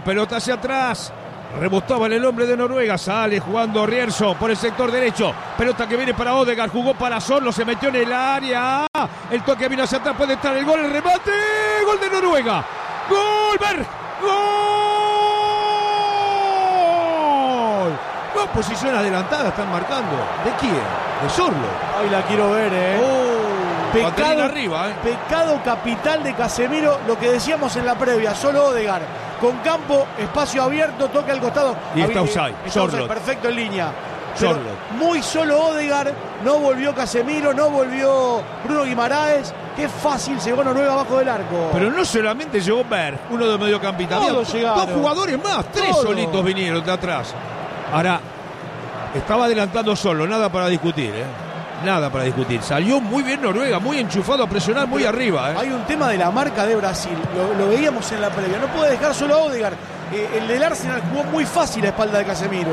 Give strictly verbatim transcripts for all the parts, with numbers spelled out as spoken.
pelota hacia atrás. Rebotaba en el hombre de Noruega. Sale jugando Rierson por el sector derecho. Pelota que viene para Odegaard. Jugó para Sorlo. Se metió en el área. El toque vino hacia atrás. Puede estar el gol. El remate. Gol de Noruega. Gol. Berg. Gol. Dos posiciones adelantadas están marcando. ¿De quién? De Sorlo. Ahí la quiero ver, eh. Oh. Pecado, arriba, eh. pecado capital de Casemiro. Lo que decíamos en la previa. Solo Odegaard. Con campo, espacio abierto, toque al costado. Y está offside. Está offside, perfecto en línea. Pero Sorlo. Muy solo Odegaard, no volvió Casemiro, no volvió Bruno Guimaraes. Qué fácil llegó Noruega abajo del arco. Pero no solamente llegó Berg, uno de mediocampista. Todos llegaron. Dos jugadores más, tres Todos. solitos vinieron de atrás. Ahora, estaba adelantando solo, nada para discutir, ¿eh? Nada para discutir. Salió muy bien Noruega, muy enchufado a presionar muy Pero arriba, ¿eh? Hay un tema de la marca de Brasil, lo, lo veíamos en la previa. No puede dejar solo a Odegaard. Eh, el del Arsenal jugó muy fácil a espalda de Casemiro.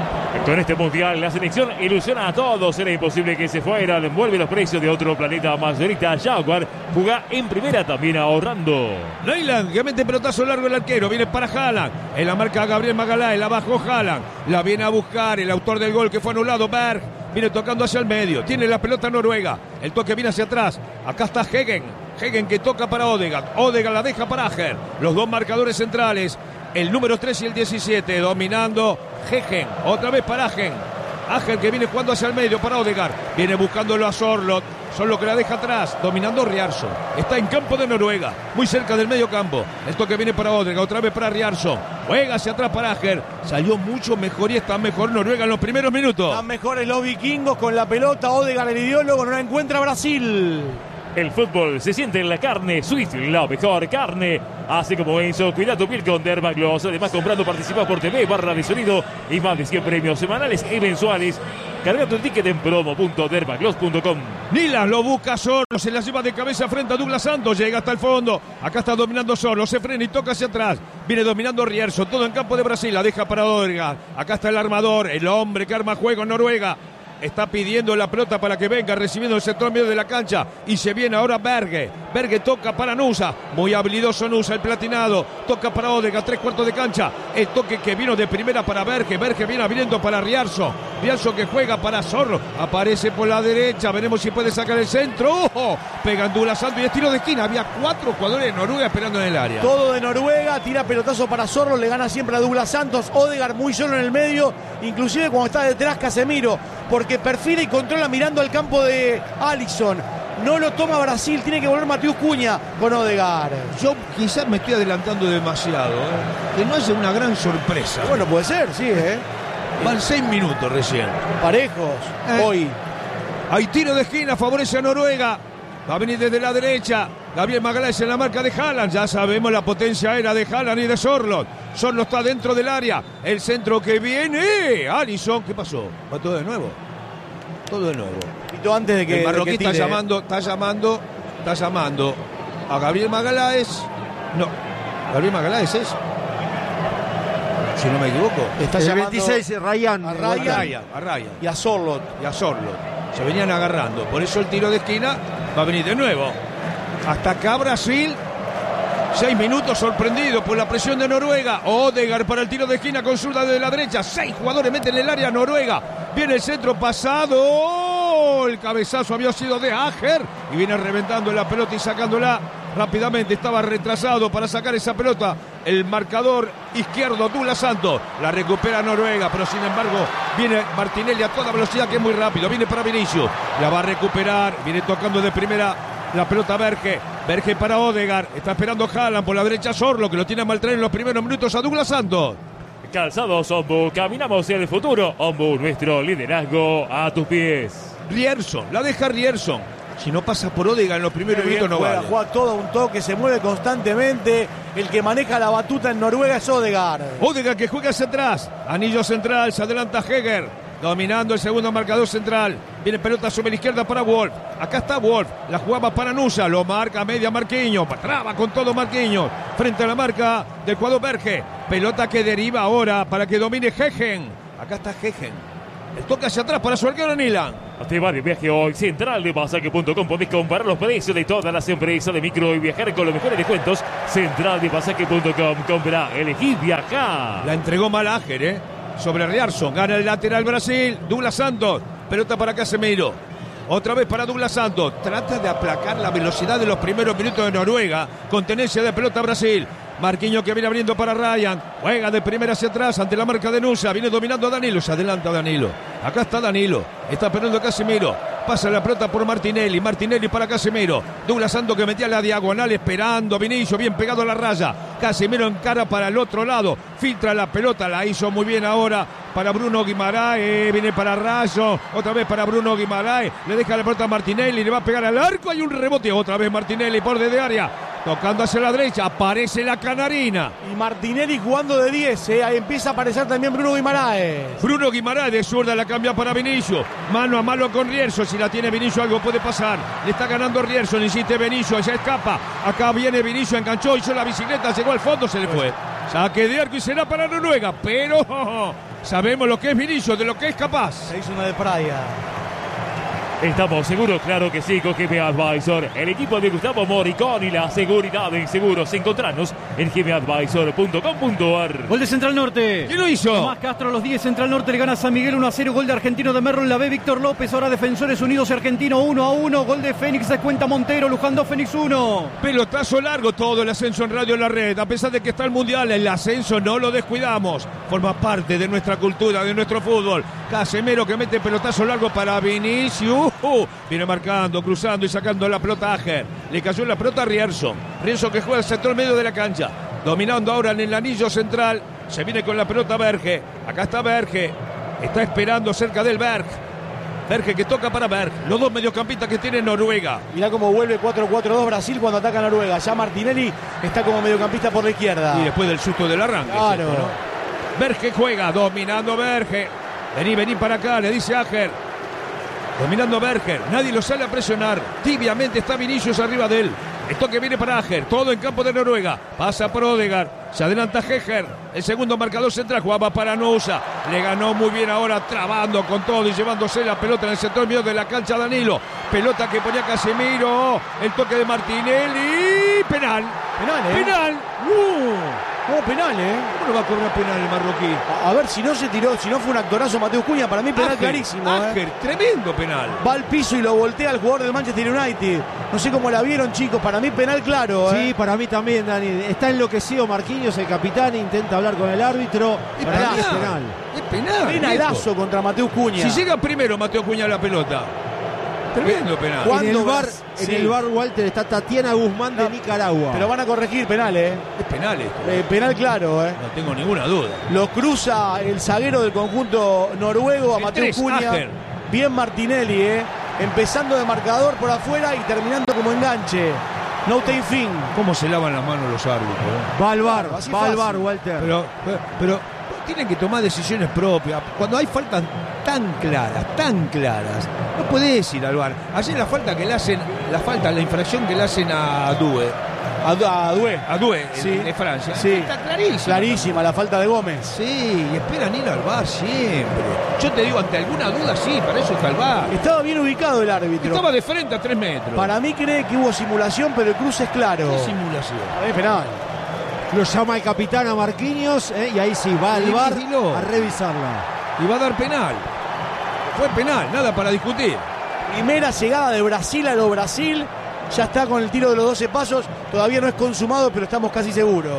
Con este mundial, la selección ilusiona a todos. Era imposible que se fueran. Envuelve los precios de otro planeta más. Ahorita Jaguar juega en primera también ahorrando. Leyland, que mete pelotazo largo el arquero. Viene para Haaland. En la marca Gabriel Magalhaes. La bajó Haaland. La viene a buscar el autor del gol que fue anulado, Berg. Viene tocando hacia el medio. Tiene la pelota Noruega. El toque viene hacia atrás. Acá está Hegen. Hegen que toca para Odegaard. Odegaard la deja para Ajer. Los dos marcadores centrales. El número tres y el diecisiete. Dominando Hegen. Otra vez para Ajer. Ajer que viene jugando hacia el medio para Odegaard. Viene buscándolo a Sorloth. Sorloth que la deja atrás. Dominando Rierson. Está en campo de Noruega. Muy cerca del medio campo. El toque viene para Odegaard. Otra vez para Rierson. Juega hacia atrás para Ajer. Salió mucho mejor y está mejor Noruega en los primeros minutos. Están mejores los vikingos con la pelota. Odegaard, el ideólogo, no la encuentra Brasil. El fútbol se siente en la carne. Swiss, la mejor carne. Así como Enzo, cuida tu piel con Dermagloss. Además, comprando participas por T V, barra de sonido y más de cien premios semanales y mensuales. Carga tu ticket en promo punto dermagloss punto com. Nilas lo busca Sorlo, se la lleva de cabeza frente a Douglas Santos, llega hasta el fondo. Acá está dominando Sorlo, se frena y toca hacia atrás. Viene dominando Rierson, todo en campo de Brasil, la deja para Odegaard. Acá está el armador, el hombre que arma juego en Noruega. Está pidiendo la pelota para que venga, recibiendo el sector medio de la cancha. Y se viene ahora Berge. Berge toca para Nusa. Muy habilidoso Nusa, el platinado. Toca para Odegaard, tres cuartos de cancha. El toque que vino de primera para Berge. Berge viene abriendo para Rierson. Rierson que juega para Sorlo. Aparece por la derecha. Veremos si puede sacar el centro. ¡Ojo! Pega Douglas Santos y estilo de esquina. Había cuatro jugadores de Noruega esperando en el área. Todo de Noruega. Tira pelotazo para Sorlo. Le gana siempre a Douglas Santos. Odegaard muy solo en el medio. Inclusive cuando está detrás Casemiro. Porque perfila y controla mirando al campo de Alisson. No lo toma Brasil, tiene que volver Matheus Cunha con Odegaard. Yo quizás me estoy adelantando demasiado, ¿eh? Que no es una gran sorpresa. Bueno, puede ser, sí, ¿eh? Van seis minutos recién. Parejos, eh. hoy. Hay tiro de esquina, favorece a Noruega. Va a venir desde la derecha. Gabriel Magalhaes en la marca de Haaland. Ya sabemos la potencia aérea de Haaland y de Sorloth. Sorloth está dentro del área. El centro que viene. Alisson, ¿qué pasó? ¿Va todo de nuevo? Todo de nuevo. Y antes de que el marroquí de que está tire. llamando, está llamando, está llamando a Gabriel Magalhaes. No, Gabriel Magalhaes es. Si no me equivoco. Está el llamando veintiséis, Ryan. a A Ryan Ryan, a Ryan y a Sorloth. y a Sorloth. Se venían agarrando. Por eso el tiro de esquina va a venir de nuevo. Hasta acá Brasil. Seis minutos sorprendido por la presión de Noruega. Odegaard para el tiro de esquina con zurda de la derecha. Seis jugadores meten en el área Noruega. Viene el centro pasado. El cabezazo había sido de Ajer. Y viene reventando la pelota y sacándola rápidamente. Estaba retrasado para sacar esa pelota. El marcador izquierdo, Douglas Santos. La recupera Noruega, pero sin embargo viene Martinelli a toda velocidad, que es muy rápido. Viene para Vinicius. La va a recuperar. Viene tocando de primera la pelota Berge. Berge para Odegaard. Está esperando Haaland por la derecha Sorlo, que lo tiene a maltraer en los primeros minutos a Douglas Santos. Calzados Ombu, caminamos hacia el futuro. Ombu, nuestro liderazgo a tus pies. Rierson, la deja Rierson. Si no pasa por Odegaard en los primeros Bien, minutos no juega, vale. juega todo un toque, se mueve constantemente. El que maneja la batuta en Noruega es Odegaard. Odegaard que juega hacia atrás. Anillo central, se adelanta Heger. Dominando el segundo marcador central. Viene pelota sobre la izquierda para Wolf. Acá está Wolf. La jugaba para Nusa. Lo marca media Marquinhos. Traba con todo Marquinhos. Frente a la marca del cuadro Berge. Pelota que deriva ahora para que domine Hegen. Acá está Hegen. El toque hacia atrás para su arquero Nilan. Te va de viaje hoy. Central de Pasaje punto com. Podés comparar los precios de todas las empresas de micro y viajar con los mejores descuentos. Central de Pasaje punto com. Compra, elegí viajar. La entregó mal Ager, ¿eh? Sobre Riarson. Gana el lateral Brasil. Douglas Santos. Pelota para Casemiro. Otra vez para Douglas Santos. Trata de aplacar la velocidad de los primeros minutos de Noruega. Con tenencia de pelota Brasil. Marquinhos que viene abriendo para Ryan. Juega de primera hacia atrás ante la marca de Nusa. Viene dominando a Danilo. Se adelanta Danilo. Acá está Danilo. Está esperando Casemiro. Pasa la pelota por Martinelli. Martinelli para Casemiro. Douglas Santos que metía la diagonal esperando a Vinicius. Bien pegado a la raya. Casemiro encara para el otro lado. Filtra la pelota. La hizo muy bien ahora para Bruno Guimaraes. Viene para Rayo. Otra vez para Bruno Guimaraes. Le deja la pelota a Martinelli. Le va a pegar al arco. Hay un rebote. Otra vez Martinelli por desde área. Tocando hacia la derecha, aparece la Canarina. Y Martinelli jugando de diez, ¿eh? Ahí empieza a aparecer también Bruno Guimaraes. Bruno Guimaraes de zurda la cambia para Vinicius. Mano a mano con Rierson. Si la tiene Vinicius algo puede pasar. Le está ganando Rierson, insiste Vinicius, ya escapa. Acá viene Vinicius, enganchó, hizo la bicicleta, llegó al fondo, se le fue. Saque de arco y será para Noruega. Pero oh, oh, sabemos lo que es Vinicius, de lo que es capaz. Se hizo una de Praia. Estamos seguros, claro que sí, con G M Advisor, el equipo de Gustavo Moricón y la seguridad en seguros. Encontrarnos en g m advisor punto com punto a r. Gol de Central Norte. ¿Quién lo hizo? Tomás Castro a los diez. Central Norte le gana a San Miguel uno a cero. Gol de Argentino de Merlo en la B. Víctor López. Ahora Defensores Unidos Argentino uno a uno. Gol de Fénix de cuenta Montero. Luján dos, Fénix uno. Pelotazo largo, todo el ascenso en Radio La Red. A pesar de que está el Mundial, el ascenso no lo descuidamos. Forma parte de nuestra cultura, de nuestro fútbol. Casemiro que mete pelotazo largo para Vinicius. Uh, viene marcando, cruzando y sacando la pelota a Ager. Le cayó la pelota a Rierson. Rierson que juega al sector medio de la cancha. Dominando ahora en el anillo central. Se viene con la pelota Berge. Acá está Berge. Está esperando cerca del Berg. Berge que toca para Berg. Los dos mediocampistas que tiene Noruega. Mirá cómo vuelve cuatro cuatro dos Brasil cuando ataca Noruega. Ya Martinelli está como mediocampista por la izquierda. Y después del susto del arranque. Claro. ¿Cierto, no? Berge juega, dominando Berge. Vení, vení para acá, le dice Ager. Dominando Berger, nadie lo sale a presionar. Tibiamente está Vinicius arriba de él. Esto que viene para Ager, todo en campo de Noruega. Pasa por Odegaard, se adelanta Heger. El segundo marcador central jugaba para Nusa. Le ganó muy bien ahora, trabando con todo y llevándose la pelota en el sector medio de la cancha Danilo. Pelota que ponía Casemiro. El toque de Martinelli. Penal. Penal, ¿eh? Penal. Uh, no, penal, ¿eh? ¿Cómo no va a cobrar penal el marroquí? A, a ver, si no se tiró, si no fue un actorazo Mateus Cunha, para mí penal Ager, clarísimo. Ager, ¿eh? tremendo penal. Va al piso y lo voltea al jugador del Manchester United. No sé cómo la vieron, chicos. Para mí penal claro, ¿eh? Sí, para mí también, Dani. Está enloquecido Marquinhos, el capitán, intenta hablar con el árbitro. Es Para penal. mí es penal. Es penal. Penalazo viejo. contra Mateus Cunha. Si llega primero Mateo Cunha a la pelota. Tremendo penal. ¿Cuál? En el ¿Cuándo bar, vas? en Sí. el bar, Walter, está Tatiana Guzmán de No, Nicaragua. Pero van a corregir penal, ¿eh? Es penal esto. Eh, penal claro, ¿eh? No tengo ninguna duda. Lo cruza el zaguero del conjunto noruego a El Mateus tres, Cunha. Ager. Bien Martinelli, ¿eh? Empezando de marcador por afuera y terminando como enganche. No time fin. ¿Cómo se lavan las manos los árbitros? eh? Va al bar, Claro, así va al fácil. bar, Walter. Pero, pero, pero tienen que tomar decisiones propias. Cuando hay faltas tan claras, tan claras, no podés ir al bar. Ayer la falta que le hacen, la falta, la infracción que le hacen a Due, A, a Due. a Due Sí. de Francia, Sí. está clarísima. Clarísima la falta de Gómez. Sí, y esperan ir al bar siempre. Yo te digo, ante alguna duda, sí, para eso está el bar. Estaba bien ubicado el árbitro. Estaba de frente a tres metros. Para mí cree que hubo simulación, pero el cruce es claro. ¿Qué simulación? Es penal. Lo llama el capitán a Marquinhos, ¿eh? Y ahí sí, va al Sí, bar dígalo. a revisarla. Y va a dar penal. Fue penal, nada para discutir. Primera llegada de Brasil a lo Brasil. Ya está con el tiro de los doce pasos. Todavía no es consumado, pero estamos casi seguros.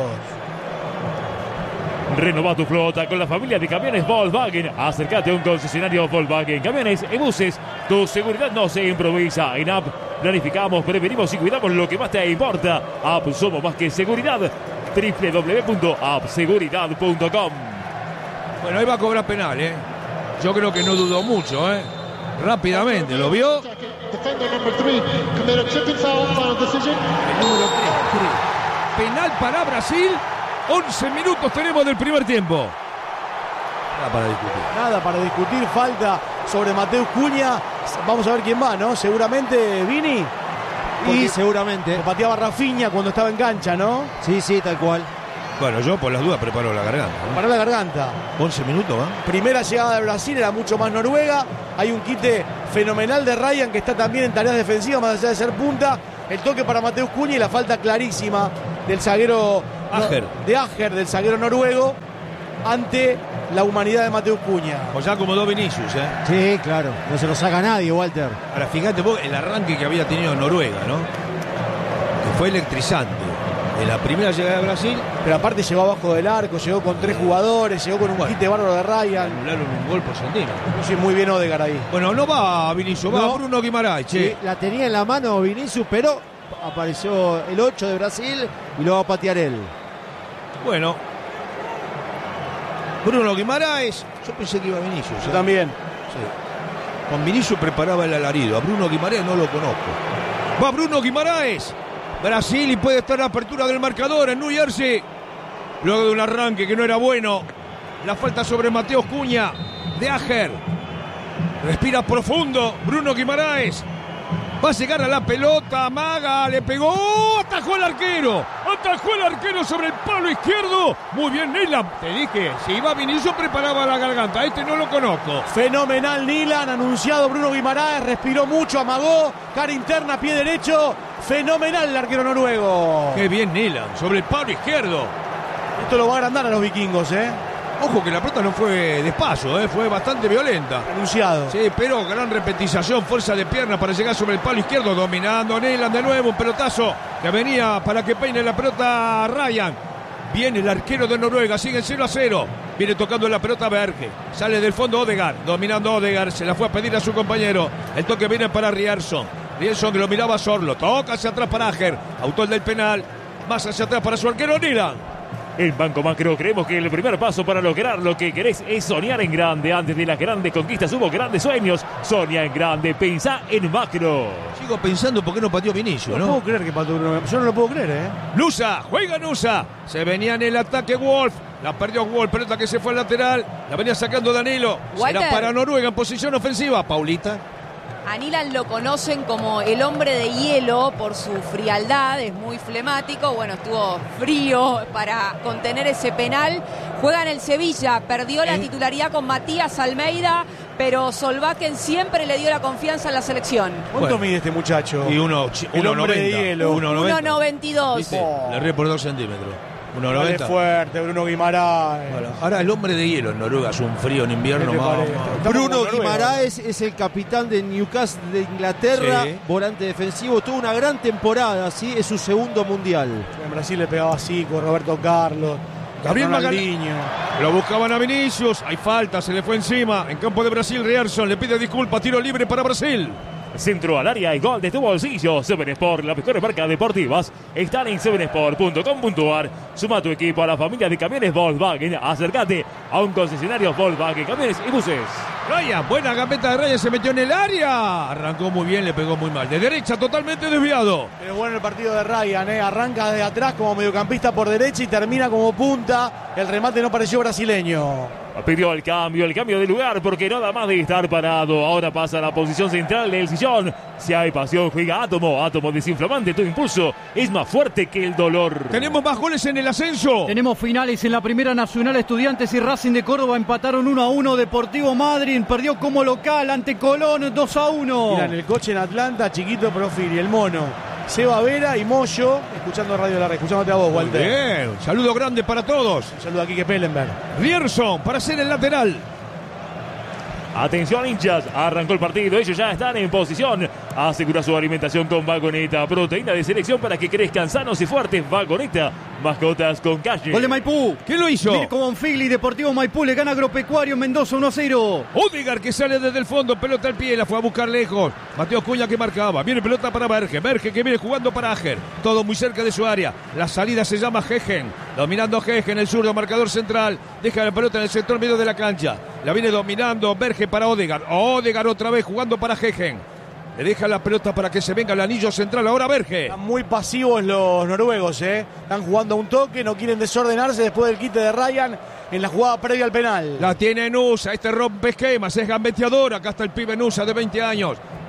Renova tu flota con la familia de camiones Volkswagen. Acércate a un concesionario Volkswagen Camiones y Buses. Tu seguridad no se improvisa. En App planificamos, prevenimos y cuidamos lo que más te importa. App, somos más que seguridad. doble u doble u doble u punto app seguridad punto com. Bueno, ahí va a cobrar penal, ¿eh? Yo creo que no dudó mucho, ¿eh? Rápidamente, ¿lo vio? Defender number three committed tripping foul. Final decision. El número tres. Penal para Brasil. once minutos tenemos del primer tiempo. Nada para discutir. Nada para discutir. Falta sobre Mateus Cunha. Vamos a ver quién va, ¿no? Seguramente Vini. Y Porque seguramente. lo pateaba Rafinha cuando estaba en cancha, ¿no? Sí, sí, tal cual. Bueno, yo por las dudas preparo la garganta, ¿no? Para la garganta. once minutos, ¿va? Primera llegada de Brasil, era mucho más Noruega. Hay un quite fenomenal de Ryan, que está también en tareas defensivas, más allá de ser punta. El toque para Mateus Cunha y la falta clarísima del zaguero Ajer. no, de Ajer, del zaguero noruego, ante la humanidad de Mateus Cunha. O ya acomodó Vinicius, ¿eh? Sí, claro. No se lo saca nadie, Walter. Ahora, fíjate vos el arranque que había tenido Noruega, ¿no? Que fue electrizante. En la primera llegada de Brasil, Pero aparte llegó abajo del arco, llegó con tres jugadores, llegó con un Bueno. quite bárbaro de Ryan. anularon un gol por centímetro. Sí, muy bien Odegaard ahí. Bueno, no va Vinicius, va No. Bruno Guimaraes, che. Sí, la tenía en la mano Vinicius, pero apareció el ocho de Brasil y lo va a patear él. Bueno. Bruno Guimaraes, yo pensé que iba Vinicius. Yo ¿eh? también. Sí. Con Vinicius preparaba el alarido. A Bruno Guimaraes no lo conozco. Va Bruno Guimaraes. Brasil y puede estar la apertura del marcador en New Jersey. Luego de un arranque que no era bueno. La falta sobre Mateus Cunha de Ajer. Respira profundo Bruno Guimaraes. Va a llegar a la pelota, amaga, le pegó, atajó al arquero, atajó al arquero sobre el palo izquierdo. Muy bien, Nilan. Te dije, si iba Vinicius preparaba la garganta, este no lo conozco. Fenomenal Nilan, anunciado Bruno Guimaraes, respiró mucho, amagó, cara interna, pie derecho. Fenomenal el arquero noruego. Qué bien Nilan, sobre el palo izquierdo. Esto lo va a agrandar a los vikingos, ¿eh? Ojo que la pelota no fue despacio, ¿eh? Fue bastante violenta. Anunciado. Sí, pero gran repetización, fuerza de pierna para llegar sobre el palo izquierdo, dominando Nilan de nuevo, un pelotazo que venía para que peine la pelota Ryan. Viene el arquero de Noruega, sigue cero a cero. Viene tocando la pelota Berge. Sale del fondo Odegaard, dominando Odegaard, se la fue a pedir a su compañero. El toque viene para Ryerson. Ryerson que lo miraba a Sorlo, toca hacia atrás para Ajer, autor del penal, más hacia atrás para su arquero Nilan. En Banco Macro creemos que el primer paso para lograr lo que querés es soñar en grande. Antes de las grandes conquistas hubo grandes sueños. Soña en grande, pensá en macro. Sigo pensando por qué no pateó Vinicius, No ¿no? puedo creer que pató Bruno. Yo no lo puedo creer, ¿eh? Nusa, juega Nusa. Se venía en el ataque Wolf. La perdió Wolf, pelota que se fue al lateral. La venía sacando Danilo. Walter. Será para Noruega en posición ofensiva. Paulita. A Nilan lo conocen como el hombre de hielo por su frialdad, es muy flemático, bueno, estuvo frío para contener ese penal. Juega en el Sevilla, perdió la titularidad con Matías Almeida, pero Solbakken siempre le dio la confianza en la selección. ¿Cuánto Bueno. mide este muchacho? Y uno, El uno hombre de noventa. hielo. uno uno noventa. noventa y dos. ¿Viste? Le erré por dos centímetros. uno Vale noventa. fuerte, Bruno Guimaraes. Bueno, ahora el hombre de hielo en Noruega es un frío en invierno. ¿Qué te más- parece? más- Estamos Bruno con Noruega. Guimaraes es el capitán de Newcastle de Inglaterra, Sí. volante defensivo, tuvo una gran temporada, ¿sí? Es su segundo mundial. En Brasil le pegaba así con Roberto Carlos, Gabriel Ronaldinho. Lo buscaban a Vinicius. Hay falta, se le fue encima. En campo de Brasil, Ryerson le pide disculpas. Tiro libre para Brasil. Centro al área y gol de tu bolsillo. Seven Sport, las mejores marcas deportivas están en seven sport punto com punto a r. Suma tu equipo a la familia de camiones Volkswagen. Acércate a un concesionario Volkswagen, camiones y buses. Ryan, buena gambeta de Ryan, se metió en el área. Arrancó muy bien, le pegó muy mal. De derecha, totalmente desviado. Pero bueno el partido de Ryan, ¿eh? Arranca de atrás como mediocampista por derecha y termina como punta. El remate no pareció brasileño. Pidió el cambio, el cambio de lugar porque nada más de estar parado. Ahora pasa a la posición central del sillón. Si hay pasión, juega Átomo. Átomo desinflamante, tu impulso es más fuerte que el dolor. Tenemos más goles en el ascenso. Tenemos finales en la Primera Nacional. Estudiantes y Racing de Córdoba empataron uno a uno. Deportivo Madryn perdió como local ante Colón dos a uno. Mirá, en el coche en Atlanta, Chiquito Profili, el mono, Seba Vera y Moyo, escuchando Radio La Red, escuchándote a vos, Muy Walter. bien, saludo grande para todos. Un saludo a Quique Pellenberg. Ryerson para ser el lateral. Atención hinchas, arrancó el partido, ellos ya están en posición. Asegura su alimentación con Vagoneta, proteína de selección para que crezcan sanos y fuertes. Vagoneta, mascotas con calle. Gol de Maipú. ¿Quién lo hizo? Mirko Bonfigli, Deportivo Maipú le gana Agropecuario en Mendoza uno a cero. Odegaard que sale desde el fondo, pelota al pie, la fue a buscar lejos. Mateo Cunha que marcaba, viene pelota para Berge, Berge que viene jugando para Ajer, todo muy cerca de su área. La salida se llama Gegen, dominando Gegen, el zurdo, marcador central, deja la pelota en el sector medio de la cancha. La viene dominando Berge para Odegaard, Odegaard otra vez jugando para Gegen. Le deja la pelota para que se venga el anillo central, ahora Berge. Están muy pasivos los noruegos, ¿eh? Están jugando a un toque, no quieren desordenarse después del quite de Ryan en la jugada previa al penal. La tiene Nusa, este rompe esquemas, es gambeteador. Acá está el pibe Nusa de veinte años.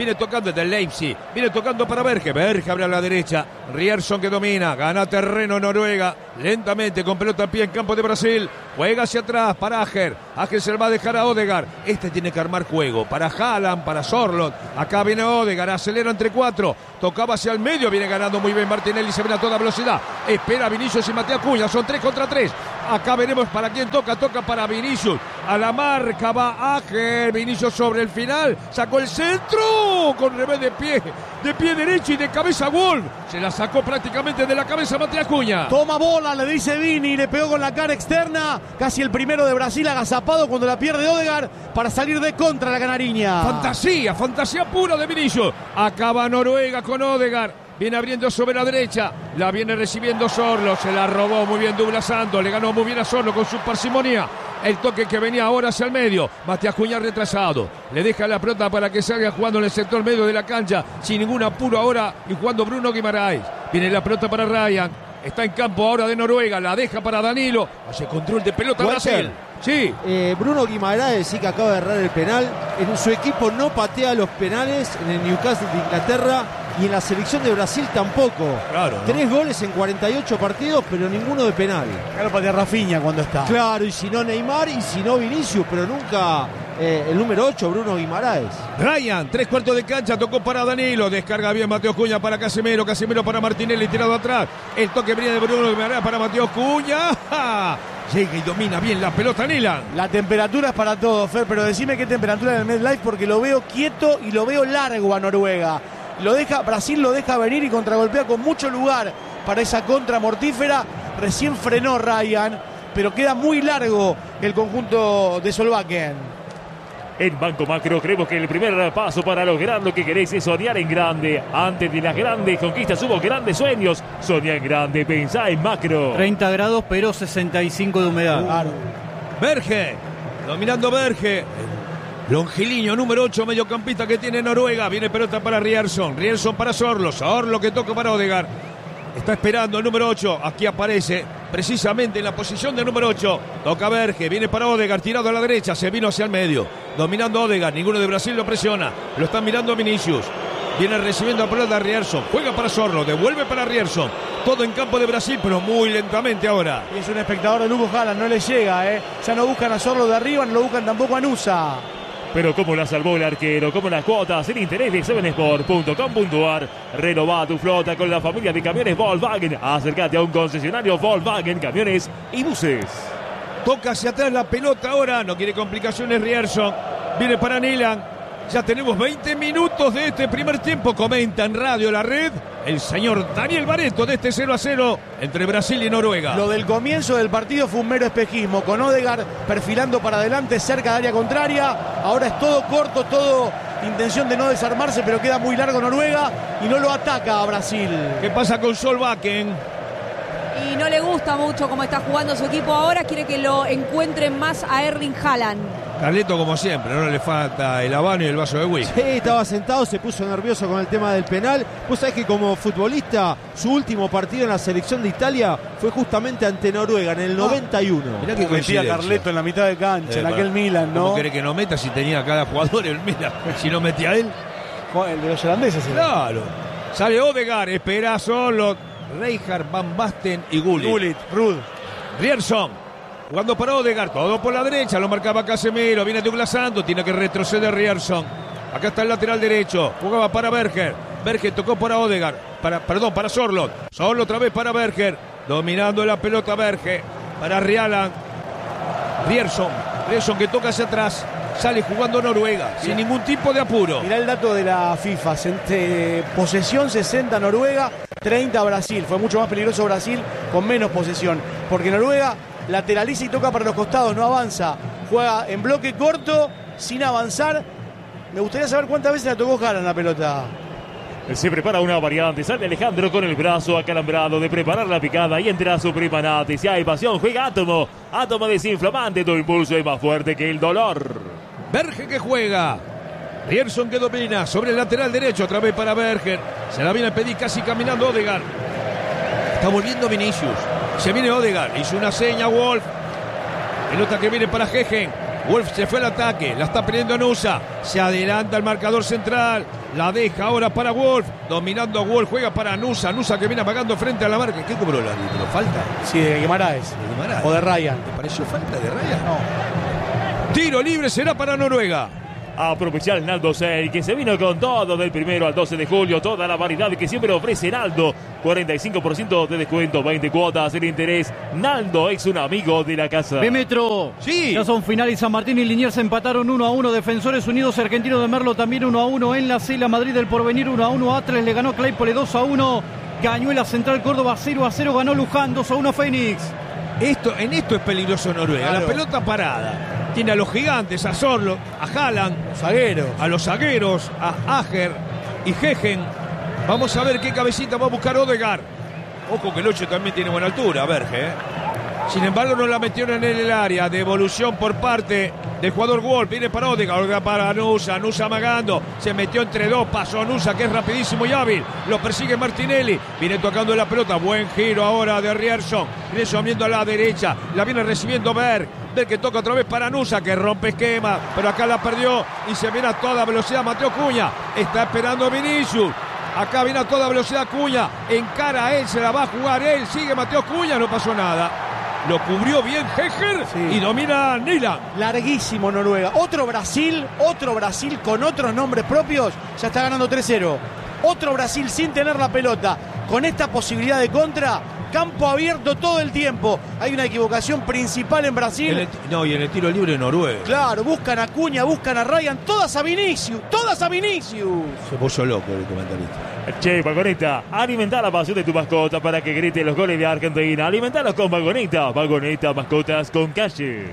Viene tocando desde el Leipzig. Viene tocando para Berge. Berge abre a la derecha. Rierson que domina. Gana terreno Noruega. Lentamente con pelota a pie en campo de Brasil. Juega hacia atrás para Ager. Ager se le va a dejar a Odegaard. Este tiene que armar juego. Para Haaland, para Sorloth. Acá viene Odegaard. Acelera entre cuatro. Tocaba hacia el medio. Viene ganando muy bien Martinelli. Se viene a toda velocidad. Espera Vinicius y Matías Cunha. Son tres contra tres. Acá veremos para quién toca. Toca para Vinicius. A la marca va Ager. Vinicius sobre el final. Sacó el centro. Con revés de pie. De pie derecho y de cabeza Wolf. Se la sacó prácticamente de la cabeza Matías Cunha. Toma bola, le dice Vini. Le pegó con la cara externa. Casi el primero de Brasil agazapado cuando la pierde Odegaard para salir de contra la canariña. Fantasía, fantasía pura de Vinicius. Acaba Noruega con Odegaard. Viene abriendo sobre la derecha. La viene recibiendo Sorloth. Se la robó muy bien Douglas Santos. Le ganó muy bien a Sorloth con su parsimonía. El toque que venía ahora hacia el medio. Matías Cunha retrasado. Le deja la pelota para que salga jugando en el sector medio de la cancha. Sin ningún apuro ahora. Y jugando Bruno Guimaraes. Viene la pelota para Ryan. Está en campo ahora de Noruega. La deja para Danilo. Hace control de pelota Brasil. Sí. Eh, Bruno Guimaraes sí que acaba de errar el penal. En su equipo no patea los penales. En el Newcastle de Inglaterra. Y en la selección de Brasil tampoco. Claro, ¿no? Tres goles en cuarenta y ocho partidos, pero ninguno de penal. Claro, patea Rafinha cuando está. Claro, y si no Neymar y si no Vinicius, pero nunca eh, el número ocho, Bruno Guimaraes. Ryan, tres cuartos de cancha, tocó para Danilo. Descarga bien Mateo Cunha para Casemiro. Casemiro para Martinelli, tirado atrás. El toque viene de Bruno Guimaraes para Mateo Cunha. ¡Ja! Llega y domina bien la pelota Nilan. La temperatura es para todos, Fer, pero decime qué temperatura en el MetLife porque lo veo quieto y lo veo largo a Noruega. Lo deja, Brasil lo deja venir y contragolpea con mucho lugar para esa contra mortífera. Recién frenó Ryan, pero queda muy largo el conjunto de Solbakken. En Banco Macro creemos que el primer paso para lograr lo que queréis es soñar en grande. Antes de las grandes conquistas hubo grandes sueños. Soñá en grande, pensá en macro. treinta grados, pero sesenta y cinco de humedad. Claro. Berge, dominando Berge. Longiliño, número ocho, mediocampista que tiene Noruega. Viene pelota para Rierson. Rierson para Sorloth. Sorloth que toca para Odegaard. Está esperando el número ocho. Aquí aparece precisamente en la posición del número ocho. Toca Berge. Viene para Odegaard. Tirado a la derecha. Se vino hacia el medio. Dominando Odegaard. Ninguno de Brasil lo presiona. Lo están mirando Vinicius. Viene recibiendo la pelota Rierson. Juega para Sorloth. Devuelve para Rierson. Todo en campo de Brasil, pero muy lentamente ahora. Y es un espectador de Lugo Haaland. No le llega, ¿eh? Ya no buscan a Sorloth de arriba. No lo buscan tampoco a Nusa. Pero como la salvó el arquero, como las cuotas, el interés de seven sport punto com punto a r. Renová tu flota con la familia de camiones Volkswagen. Acércate a un concesionario Volkswagen, camiones y buses. Toca hacia atrás la pelota ahora. No quiere complicaciones Rierson. Viene para Nilan. Ya tenemos veinte minutos de este primer tiempo. Comenta en Radio La Red el señor Daniel Barreto de este cero a cero entre Brasil y Noruega. Lo del comienzo del partido fue un mero espejismo, con Odegaard perfilando para adelante cerca de área contraria. Ahora es todo corto, todo intención de no desarmarse, pero queda muy largo Noruega y no lo ataca a Brasil. ¿Qué pasa con Solbakken? Y no le gusta mucho cómo está jugando su equipo ahora. Quiere que lo encuentren más a Erling Haaland. Carleto como siempre, no le falta el habano y el vaso de whisky. Sí, estaba sentado, se puso nervioso con el tema del penal. Vos sabés que como futbolista, su último partido en la selección de Italia fue justamente ante Noruega en el noventa y uno. Mirá que Metía coincidencia. Carleto en la mitad de cancha, Eh, en para- aquel Milan, ¿no? ¿Cómo querés que no meta si tenía cada jugador el Milan? Si no metía él. El de los holandeses. era. Claro. Sale Odegaard, espera solo Rijkaard, Van Basten y Gullit. Gullit, Rud. Rierson. Jugando para Odegaard, todo por la derecha, lo marcaba Casemiro, viene Douglas Santos, tiene que retroceder Rierson. Acá está el lateral derecho, jugaba para Berger. Berger tocó para Odegaard, para, perdón, para Sorloth. Sorloth otra vez para Berger, dominando la pelota Berger, para Rialan. Rierson, Rierson que toca hacia atrás, sale jugando Noruega, sin ningún tipo de apuro. Mirá el dato de la FIFA, se- posesión sesenta Noruega, treinta Brasil. Fue mucho más peligroso Brasil con menos posesión, porque Noruega lateraliza y toca para los costados, no avanza. Juega en bloque corto, sin avanzar. Me gustaría saber cuántas veces la tocó Haaland la pelota. Se prepara una variante, sale Alejandro con el brazo acalambrado de preparar la picada y entra su preparate. Si hay pasión, juega Átomo. Átomo desinflamante, tu impulso es más fuerte que el dolor. Berger que juega. Rierson que domina sobre el lateral derecho, otra vez para Berger. Se la viene a pedir casi caminando Odegaard. Está volviendo Vinicius. Se viene Odegaard. Hizo una seña Wolf. Pelota que viene para Gegen. Wolf se fue al ataque. La está perdiendo Nusa. Se adelanta el marcador central. La deja ahora para Wolf. Dominando a Wolf. Juega para Nusa. Nusa que viene apagando frente a la marca. ¿Qué cobró el árbitro? ¿Falta? Sí, de Guimaraes. De Guimaraes. O de Ryan. ¿Te pareció falta de Ryan? No. Tiro libre será para Noruega. Aprovechar el Naldo seis, que se vino con todo del primero al doce de julio. Toda la variedad que siempre ofrece Naldo. cuarenta y cinco por ciento de descuento, veinte cuotas el interés. Naldo es un amigo de la casa. B-Metro. Sí. Ya son finales. San Martín y Liniers empataron uno a uno. Defensores Unidos Argentino de Merlo también uno a uno. En la Cela, Madrid del Porvenir uno a uno. Atlas le ganó Claypole dos a uno. Cañuela Central Córdoba cero a cero. Ganó Luján dos a uno Fénix. Esto, en esto es peligroso Noruega. Claro. La pelota parada. Tiene a los gigantes, a Sorlo, a Haaland, Zagueros. a los zagueros, a Ager y Gegen. Vamos a ver qué cabecita va a buscar Odegaard. Ojo que el ocho también tiene buena altura, Berge. ¿eh? Sin embargo, no la metieron en el área. Devolución por parte del jugador Wolf. Viene para Odegaard, Odegaard para Nusa. Nusa amagando. Se metió entre dos. Pasó Nusa, que es rapidísimo y hábil. Lo persigue Martinelli. Viene tocando la pelota. Buen giro ahora de Rierson. Rierson viendo a la derecha. La viene recibiendo Berg. Berg que toca otra vez para Nusa, que rompe esquema. Pero acá la perdió. Y se viene a toda velocidad Mateo Cuña. Está esperando Vinicius. Acá viene a toda velocidad Cuña. Encara a él. Se la va a jugar él. Sigue Mateo Cuña. No pasó nada. Lo cubrió bien Heger Sí. y domina Nilan. Larguísimo Noruega. Otro Brasil, otro Brasil con otros nombres propios, ya está ganando tres cero. Otro Brasil sin tener la pelota, con esta posibilidad de contra, campo abierto todo el tiempo. Hay una equivocación principal en Brasil. En el, no, y en el tiro libre Noruega. Claro, buscan a Cuña, buscan a Ryan, todas a Vinicius, todas a Vinicius. Se puso loco el comentarista. Che, Vagoneta, alimenta la pasión de tu mascota para que grite los goles de Argentina. Alimentalos con Vagoneta. Vagoneta, mascotas con calle.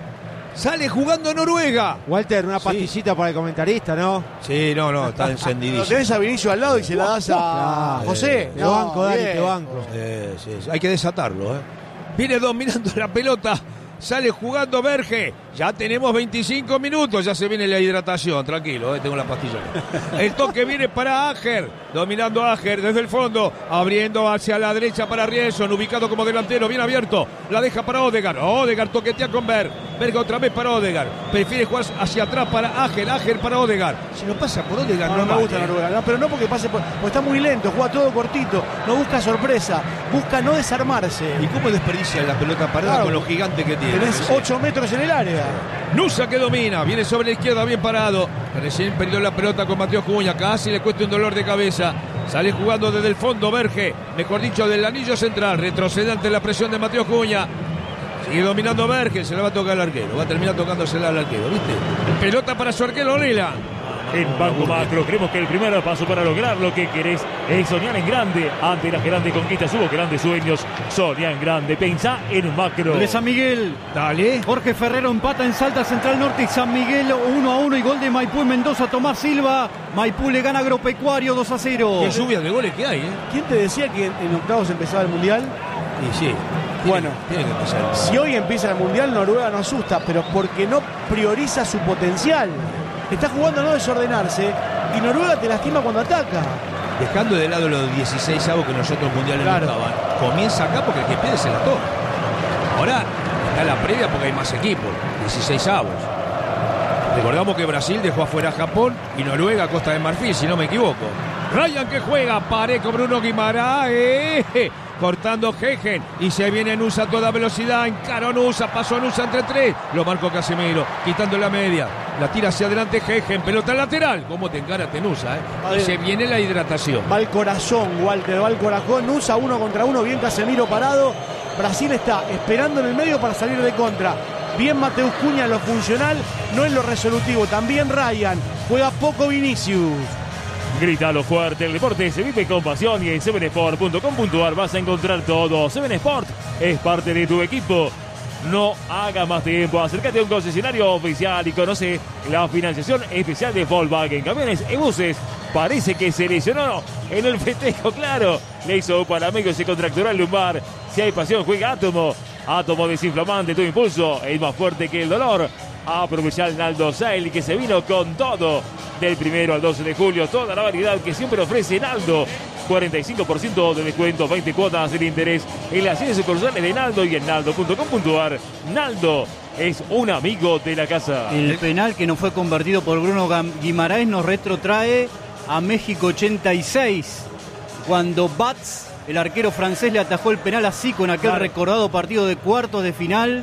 Sale jugando Noruega. Walter, una Sí. pastillita para el comentarista, ¿no? Sí, no, no, está Lo encendidísimo. tenés a Vinicius al lado y se la das a Claro. José. Te banco, Dani, bien. te banco. Eh, sí, sí, hay que desatarlo, ¿eh? Viene dominando la pelota. Sale jugando Berge. Ya tenemos veinticinco minutos. Ya se viene la hidratación. Tranquilo, ¿eh? Tengo la pastilla. El toque viene para Ager. Dominando Ager desde el fondo. Abriendo hacia la derecha para Rierson. Ubicado como delantero. Bien abierto. La deja para Odegaard. Odegaard toquetea con Berg. Berg otra vez para Odegaard. Prefiere jugar hacia atrás para Ager. Ager para Odegaard. Si lo pasa por Odegaard, No, no, no me vale, gusta ¿eh? Noruega, no, pero no porque pase por, porque está muy lento, juega todo cortito, no busca sorpresa, busca no desarmarse. ¿Y cómo desperdicia la pelota parada Claro. con los gigantes que tiene? Tenés Sí. ocho metros en el área. Nusa que domina, viene sobre la izquierda bien parado. Recién perdió la pelota con Mateo Cuña, casi le cuesta un dolor de cabeza. Sale jugando desde el fondo Berge, mejor dicho del anillo central. Retrocede ante la presión de Mateo Cuña. Sigue dominando Berge, se le va a tocar al arquero. Va a terminar tocándosela al arquero, ¿viste? Pelota para su arquero Lila. En Banco Macro creemos que el primer paso para lograr lo que querés es soñar en grande. Ante las grandes conquistas hubo grandes sueños. Soñá en grande, pensá en macro. De San Miguel. Dale. Jorge Ferrero empata en Salta Central Norte y San Miguel uno a uno y gol de Maipú en Mendoza. Tomás Silva. Maipú le gana Agropecuario dos a cero. Qué lluvia de goles que hay, ¿eh? ¿Quién te decía que en octavos empezaba el Mundial? Y sí. Bueno. Tiene que empezar. Si hoy empieza el Mundial, Noruega no asusta, pero porque no prioriza su potencial. Está jugando a no desordenarse y Noruega te lastima cuando ataca. Dejando de lado los dieciséis avos que nosotros mundiales Claro. no estaban. Comienza acá porque el que pierde se la toma. Ahora está la previa porque hay más equipos. dieciséis avos. Recordamos que Brasil dejó afuera a Japón y Noruega a Costa de Marfil, si no me equivoco. Ryan que juega, Parejo, Bruno Guimaraes. Cortando Gegen y se viene Nusa a toda velocidad. Encaró Nusa, pasó Nusa entre tres. Lo marcó Casemiro, quitando la media. La tira hacia adelante Gegen, pelota lateral. ¿Cómo te encaraste Nusa? Eh? Vale. Y se viene la hidratación. Va al corazón, Walter, va al corazón. Usa uno contra uno, bien Casemiro parado. Brasil está esperando en el medio para salir de contra. Bien Mateus Cuña en lo funcional, no en lo resolutivo. También Ryan, juega poco Vinicius. Grítalo fuerte, el deporte se vive con pasión y en seven sport punto com punto ar vas a encontrar todo. seven Sport es parte de tu equipo. No hagas más tiempo, acércate a un concesionario oficial y conoce la financiación especial de Volkswagen Camiones y Buses. Parece que se lesionó en el festejo, claro. Le hizo para amigos y se contracturó el lumbar. Si hay pasión, juega Átomo. Átomo desinflamante, tu impulso es más fuerte que el dolor. Aprovechar el Naldo Sail que se vino con todo. Del primero al doce de julio, toda la variedad que siempre ofrece Naldo. cuarenta y cinco por ciento de descuento, veinte cuotas de interés en las sedes sucursales de Naldo y en naldo punto com punto ar. Naldo es un amigo de la casa. El penal que no fue convertido por Bruno Gam- Guimaraes nos retrotrae a México ochenta y seis, cuando Bats, el arquero francés, le atajó el penal a Zico en aquel claro. recordado partido de cuartos de final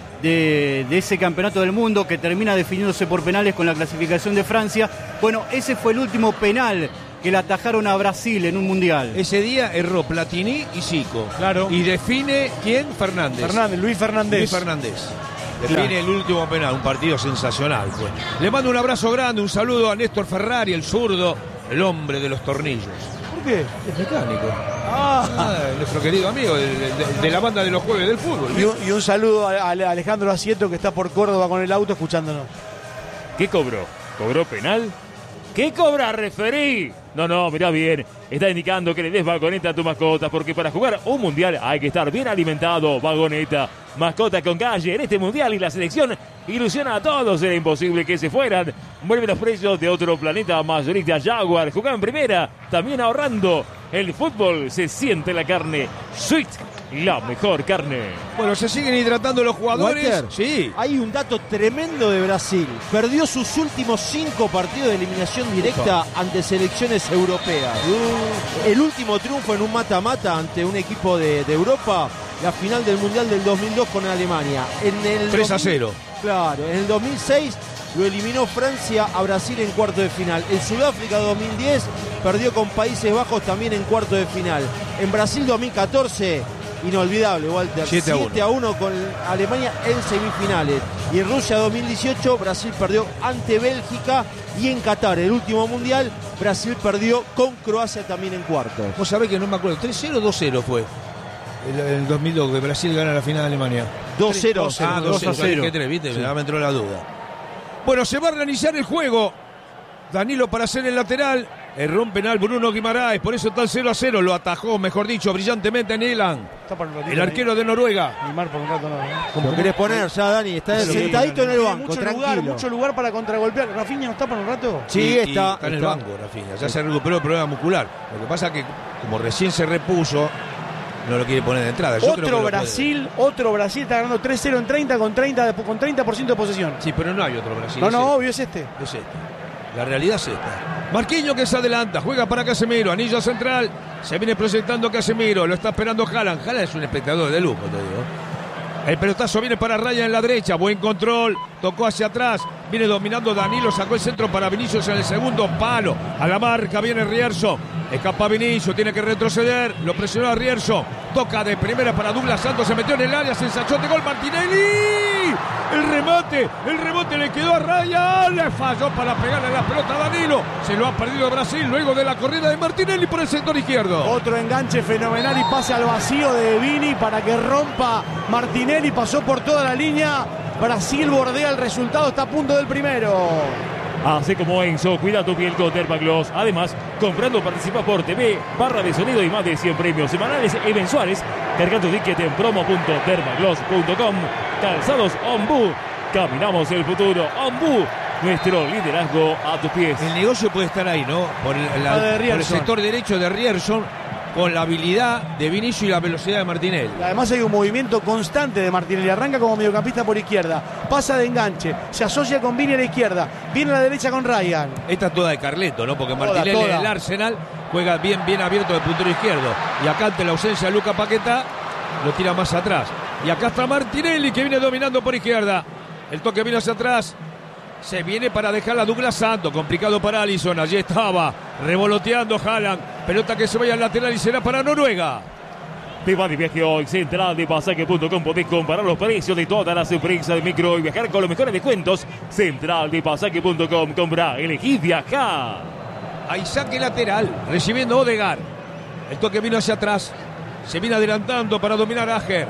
de, de ese campeonato del mundo que termina definiéndose por penales con la clasificación de Francia. Bueno, ese fue el último penal que le atajaron a Brasil en un mundial. Ese día erró Platini y Zico. Claro. Y define, ¿quién? Fernández. Fernández, Luis Fernández. Luis Fernández. Define claro. el último penal, un partido sensacional fue. Le mando un abrazo grande, un saludo a Néstor Ferrari, el zurdo, el hombre de los tornillos. ¿Por qué? Es mecánico. Ah. Ah, nuestro querido amigo de, de, de la banda de los jueves del fútbol. Y un, y un saludo a, a Alejandro Asieto, que está por Córdoba con el auto escuchándonos. ¿Qué cobró? ¿Cobró penal? ¿Qué cobra, referí? No, no, mirá bien. Está indicando que le des Vagoneta a tu mascota, porque para jugar un mundial hay que estar bien alimentado. Vagoneta, mascota con calle en este mundial, y la selección ilusiona a todos. Era imposible que se fueran. Vuelven los precios de otro planeta. Mayorista Jaguar, juega en primera, también ahorrando. El fútbol se siente la carne. Sweet, la mejor carne. Bueno, se siguen hidratando los jugadores. Walter, sí. Hay un dato tremendo de Brasil. Perdió sus últimos cinco partidos de eliminación directa Ufa. ante selecciones europeas. Uh. El último triunfo en un mata-mata ante un equipo de, de Europa, la final del Mundial del dos mil dos con Alemania. En el tres a cero. Claro, en el dos mil seis lo eliminó Francia a Brasil en cuarto de final. En Sudáfrica dos mil diez perdió con Países Bajos también en cuarto de final. En Brasil dos mil catorce, inolvidable, Walter, siete a uno con Alemania en semifinales. Y en Rusia dos mil dieciocho Brasil perdió ante Bélgica, y en Qatar, el último mundial, Brasil perdió con Croacia también en cuartos. Vos sabés que no me acuerdo, tres cero o dos cero fue el, el dos mil dos, que Brasil gana la final de Alemania. dos cero. Ah, dos a cero. ¿Viste? Sí. Me entró la duda. Bueno, se va a realizar el juego. Danilo para hacer el lateral. Erró un penal Bruno Guimaraes, por eso está el cero a cero. Lo atajó, mejor dicho, brillantemente Nilan, el arquero de Noruega. Neymar por un rato no, ¿eh? ¿Cómo querés poner ya, Dani? Está sí, sentadito en el banco, mucho tranquilo. Lugar, mucho lugar para contragolpear. ¿Rafinha no está por un rato? Sí, y, está. Y está en el está. banco, Rafinha. Ya se recuperó el problema muscular. Lo que pasa es que, como recién se repuso, no lo quiere poner de entrada. Yo otro Brasil, otro Brasil está ganando tres cero en treinta con treinta, con treinta por ciento de posesión. Sí, pero no hay otro Brasil. No, no, este. obvio, es este. Es este. La realidad es esta. Marquinhos que se adelanta, juega para Casemiro, anillo central, se viene proyectando Casemiro, lo está esperando Haaland. Haaland es un espectador de lujo, te digo. El pelotazo viene para Raya en la derecha, buen control, tocó hacia atrás, viene dominando Danilo, sacó el centro para Vinicius en el segundo palo. A la marca viene Rierso, escapa Vinicius, tiene que retroceder, lo presionó a Rierso, toca de primera para Douglas Santos, se metió en el área, sensación de gol Martinelli. El remate, el rebote le quedó a Raya, le falló para pegarle la pelota a Danilo. Se lo ha perdido Brasil luego de la corrida de Martinelli por el sector izquierdo. Otro enganche fenomenal y pase al vacío de Vini para que rompa Martinelli, pasó por toda la línea. Brasil bordea el resultado, está a punto del primero. Hace como Enzo, cuida tu piel con Dermagloss. Además, comprando participa por T V, barra de sonido y más de cien premios semanales y mensuales. Carga tu ticket en promo punto dermagloss punto com. Calzados Ombú. Caminamos el futuro. Ombú. Nuestro liderazgo a tus pies. El negocio puede estar ahí, ¿no? Por el, la, por el sector derecho de Rierson, con la habilidad de Vinicius y la velocidad de Martinelli. Además hay un movimiento constante de Martinelli. Arranca como mediocampista por izquierda, pasa de enganche, se asocia con Vini a la izquierda, viene a la derecha con Ryan. Esta es toda de Carleto, ¿no? Porque Toda, Martinelli toda. en el Arsenal juega bien, bien abierto de puntero izquierdo. Y acá, ante la ausencia de Luca Paquetá, lo tira más atrás. Y acá está Martinelli, que viene dominando por izquierda. El toque viene hacia atrás. Se viene para dejar a Douglas Santos, complicado para Alisson, allí estaba, revoloteando Haaland, pelota que se vaya al lateral y será para Noruega. Te va de viaje hoy, central de pasaje punto com, podés comparar los precios de todas las empresas de micro y viajar con los mejores descuentos. central de pasaje punto com, compra, elegí viajar. Hay saque lateral, recibiendo Odegaard, el toque vino hacia atrás, se viene adelantando para dominar a Ager,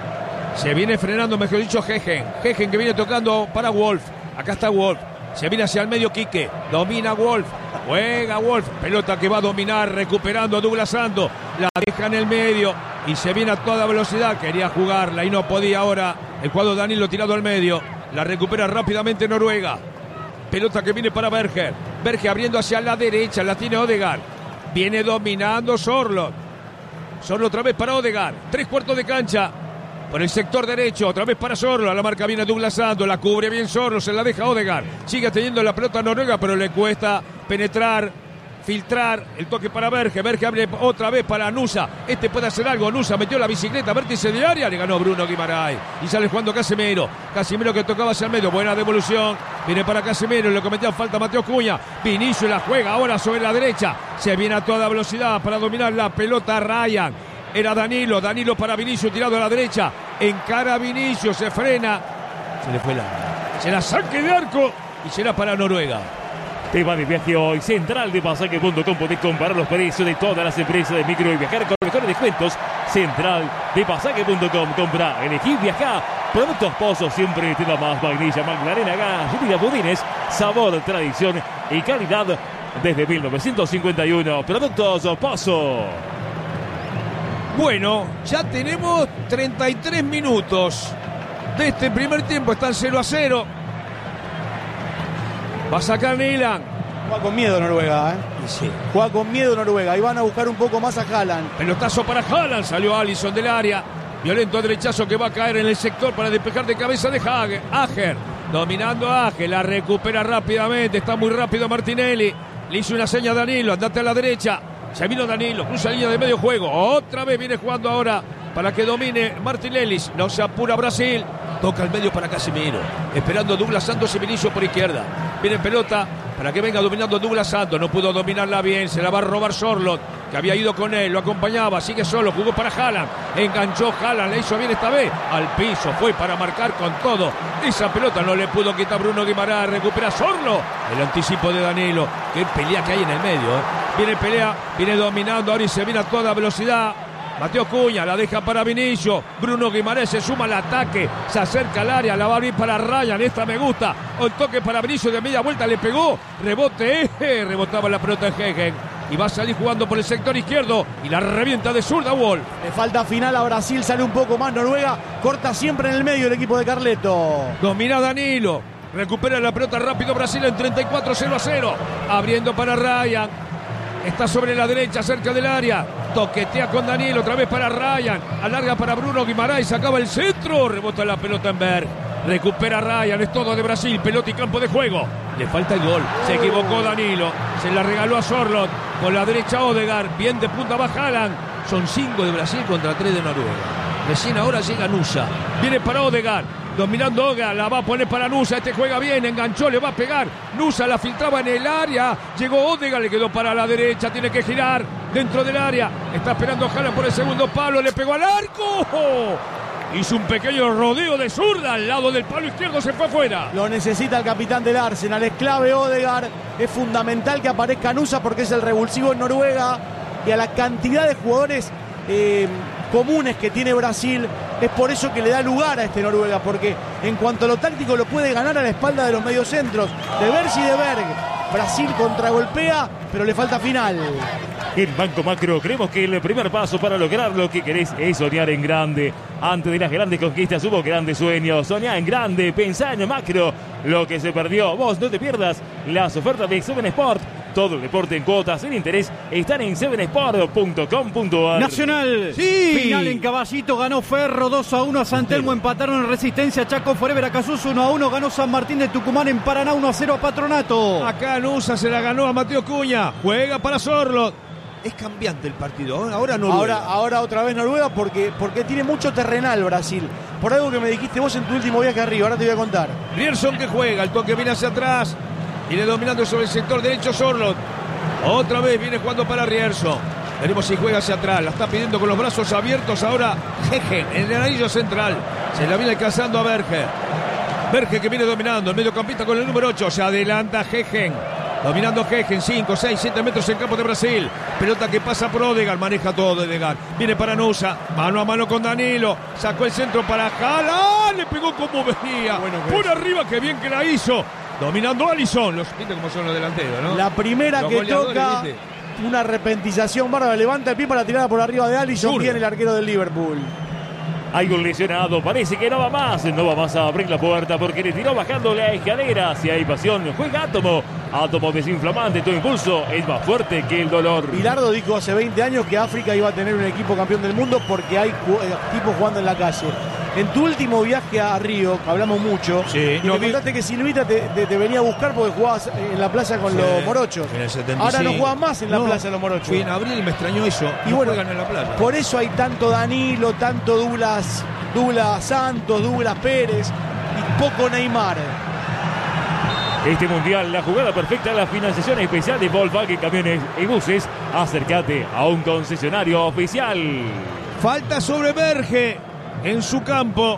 se viene frenando, mejor dicho, Gegen, Gegen que viene tocando para Wolf. Acá está Wolf, se viene hacia el medio Quique, domina Wolf, juega Wolf, pelota que va a dominar, recuperando a Douglas Santos, la deja en el medio y se viene a toda velocidad, quería jugarla y no podía ahora, el cuadro Danilo tirado al medio, la recupera rápidamente Noruega, pelota que viene para Berger, Berger abriendo hacia la derecha, la tiene Odegaard, viene dominando Sorloth, Sorloth otra vez para Odegaard, tres cuartos de cancha, por el sector derecho, otra vez para Sorloth, a la marca viene Douglas Santos, la cubre bien Sorloth, se la deja Odegaard, sigue teniendo la pelota Noruega, pero le cuesta penetrar filtrar, el toque para Berge, Berge abre otra vez para Nusa, este puede hacer algo, Nusa metió la bicicleta, vértice de área, le ganó Bruno Guimarães, y sale jugando Casemiro, Casemiro que tocaba hacia el medio, buena devolución, viene para Casemiro, le cometía falta Mateo Cuña, Vinicius la juega ahora sobre la derecha, se viene a toda velocidad para dominar la pelota Ryan, era Danilo, Danilo para Vinicius tirado a la derecha, encara Vinicius, se frena, se le fue la, se la saque de arco y será para Noruega. Tema de viaje hoy, central de pasaje punto com. Podés comparar los precios de todas las empresas de micro y viajar con mejores descuentos. Central de pasaje punto com. Compra, elegí, viajá. Productos Pozos, siempre te da más. Vainilla, magdalena, galletita, budines, sabor, tradición y calidad desde mil novecientos cincuenta y uno. Productos Pozo. Bueno, ya tenemos treinta y tres minutos de este primer tiempo. Están cero a cero. Va a sacar Nilan. Juega con miedo Noruega, ¿eh? Sí. Juega con miedo Noruega. Y van a buscar un poco más a Haaland. Pelotazo para Haaland. Salió Alisson del área. Violento derechazo que va a caer en el sector para despejar de cabeza de Hage. Ager. Dominando a Ager. La recupera rápidamente. Está muy rápido Martinelli. Le hizo una seña a Danilo. Andate a la derecha. Se vino Danilo. Cruza línea de medio juego. Otra vez viene jugando ahora para que domine Martinelli. No se apura Brasil. Toca el medio para Casemiro. Esperando Douglas Santos y Vinicius por izquierda. Viene pelota para que venga dominando Douglas Santos. No pudo dominarla bien. Se la va a robar Sorloth, que había ido con él. Lo acompañaba. Sigue solo. Jugó para Haaland. Enganchó Haaland. Le hizo bien esta vez. Al piso. Fue para marcar con todo. Esa pelota no le pudo quitar Bruno Guimarães. Recupera Sorloth. El anticipo de Danilo. Qué pelea que hay en el medio. ¿eh? Viene pelea. Viene dominando. Ahora y se viene a toda velocidad. Mateo Cuña la deja para Vinicius. Bruno Guimarães se suma al ataque. Se acerca al área. La va a abrir para Ryan. Esta me gusta. El toque para Vinicius de media vuelta. Le pegó. Rebote. Eh, rebotaba la pelota de Hegen. Y va a salir jugando por el sector izquierdo. Y la revienta de zurda Wolf. Le falta final a Brasil. Sale un poco más Noruega. Corta siempre en el medio el equipo de Carleto. Domina Danilo. Recupera la pelota rápido Brasil en treinta y cuatro cero a cero. Abriendo para Ryan. Está sobre la derecha, cerca del área. Toquetea con Danilo, otra vez para Ryan. Alarga para Bruno Guimarães, sacaba el centro. Rebota la pelota en Berg. Recupera Ryan, es todo de Brasil. Pelota y campo de juego. Le falta el gol. Se equivocó Danilo. Se la regaló a Sorloth. Con la derecha Odegaard. Bien de punta va Haaland. Son cinco de Brasil contra tres de Noruega. Recién ahora llega Nusa. Viene para Odegaard. Dominando Odegaard, la va a poner para Nusa. Este juega bien, enganchó, le va a pegar. Nusa la filtraba en el área. Llegó Odegaard, le quedó para la derecha. Tiene que girar dentro del área. Está esperando Haaland por el segundo palo. Le pegó al arco. Hizo un pequeño rodeo de zurda al lado del palo izquierdo. Se fue afuera. Lo necesita el capitán del Arsenal. Es clave Odegaard. Es fundamental que aparezca Nusa porque es el revulsivo en Noruega. Y a la cantidad de jugadores eh, comunes que tiene Brasil, es por eso que le da lugar a este Noruega, porque en cuanto a lo táctico lo puede ganar a la espalda de los mediocentros de Berge y de Berg. Brasil contragolpea, pero le falta final. En Banco Macro creemos que el primer paso para lograr lo que querés es soñar en grande. Antes de las grandes conquistas hubo grandes sueños. Soñá en grande, pensá en Macro. Lo que se perdió, vos no te pierdas las ofertas de Seven Sport. Todo el deporte en cuotas sin interés están en seven sport punto com punto a r. Nacional. Sí. Final en Caballito. Ganó Ferro dos a uno a San Telmo. Empataron en Resistencia. Chaco Forever a Casuso uno a uno. Ganó San Martín de Tucumán en Paraná uno a cero a Patronato. Acá Nusa se la ganó a Mateo Cuña. Juega para Sorloth. Es cambiante el partido. Ahora Noruega. Ahora, ahora otra vez Noruega porque, porque tiene mucho terrenal Brasil. Por algo que me dijiste vos en tu último viaje arriba. Ahora te voy a contar. Rierson que juega. El toque viene hacia atrás. Viene dominando sobre el sector derecho Sorloth. Otra vez viene jugando para Rierson. Veremos si juega hacia atrás. La está pidiendo con los brazos abiertos ahora Hegen en el anillo central. Se la viene alcanzando a Berge. Berge que viene dominando. El mediocampista con el número ocho. Se adelanta Hegen. Dominando Hegen. cinco, seis, siete metros en campo de Brasil. Pelota que pasa por Odegaard. Maneja todo Odegaard. Viene para Nusa. Mano a mano con Danilo. Sacó el centro para Haaland. Le pegó como venía. Bueno, por arriba, que bien que la hizo. Dominando Alisson. Los viste cómo son los delanteros, ¿no? La primera los que toca, ¿viste? Una repentización bárbara. Levanta el pie para tirada por arriba de Alisson. Bien el arquero del Liverpool. Hay un lesionado, parece que no va más, no va más a abrir la puerta porque le tiró bajando la escalera. Si hay pasión, juega Átomo. Átomo desinflamante, tu impulso es más fuerte que el dolor. Bilardo dijo hace veinte años que África iba a tener un equipo campeón del mundo porque hay tipos jugando en la calle. En tu último viaje a Río, que hablamos mucho, Sí, y no me vi- contaste que Silvita te, te- te venía a buscar porque jugabas en la playa con Sí, los morochos. en el setenta y Ahora no cinco. juegas más en la No, playa los morochos. Fui en abril y me extrañó eso. Y No bueno, juegan en la playa. por eso hay tanto Danilo, tanto Douglas, Douglas Santos, Douglas Pérez y poco Neymar. Este mundial, la jugada perfecta, la financiación especial de Volkswagen Camiones y Buses. Acércate a un concesionario oficial. Falta sobre Berge en su campo.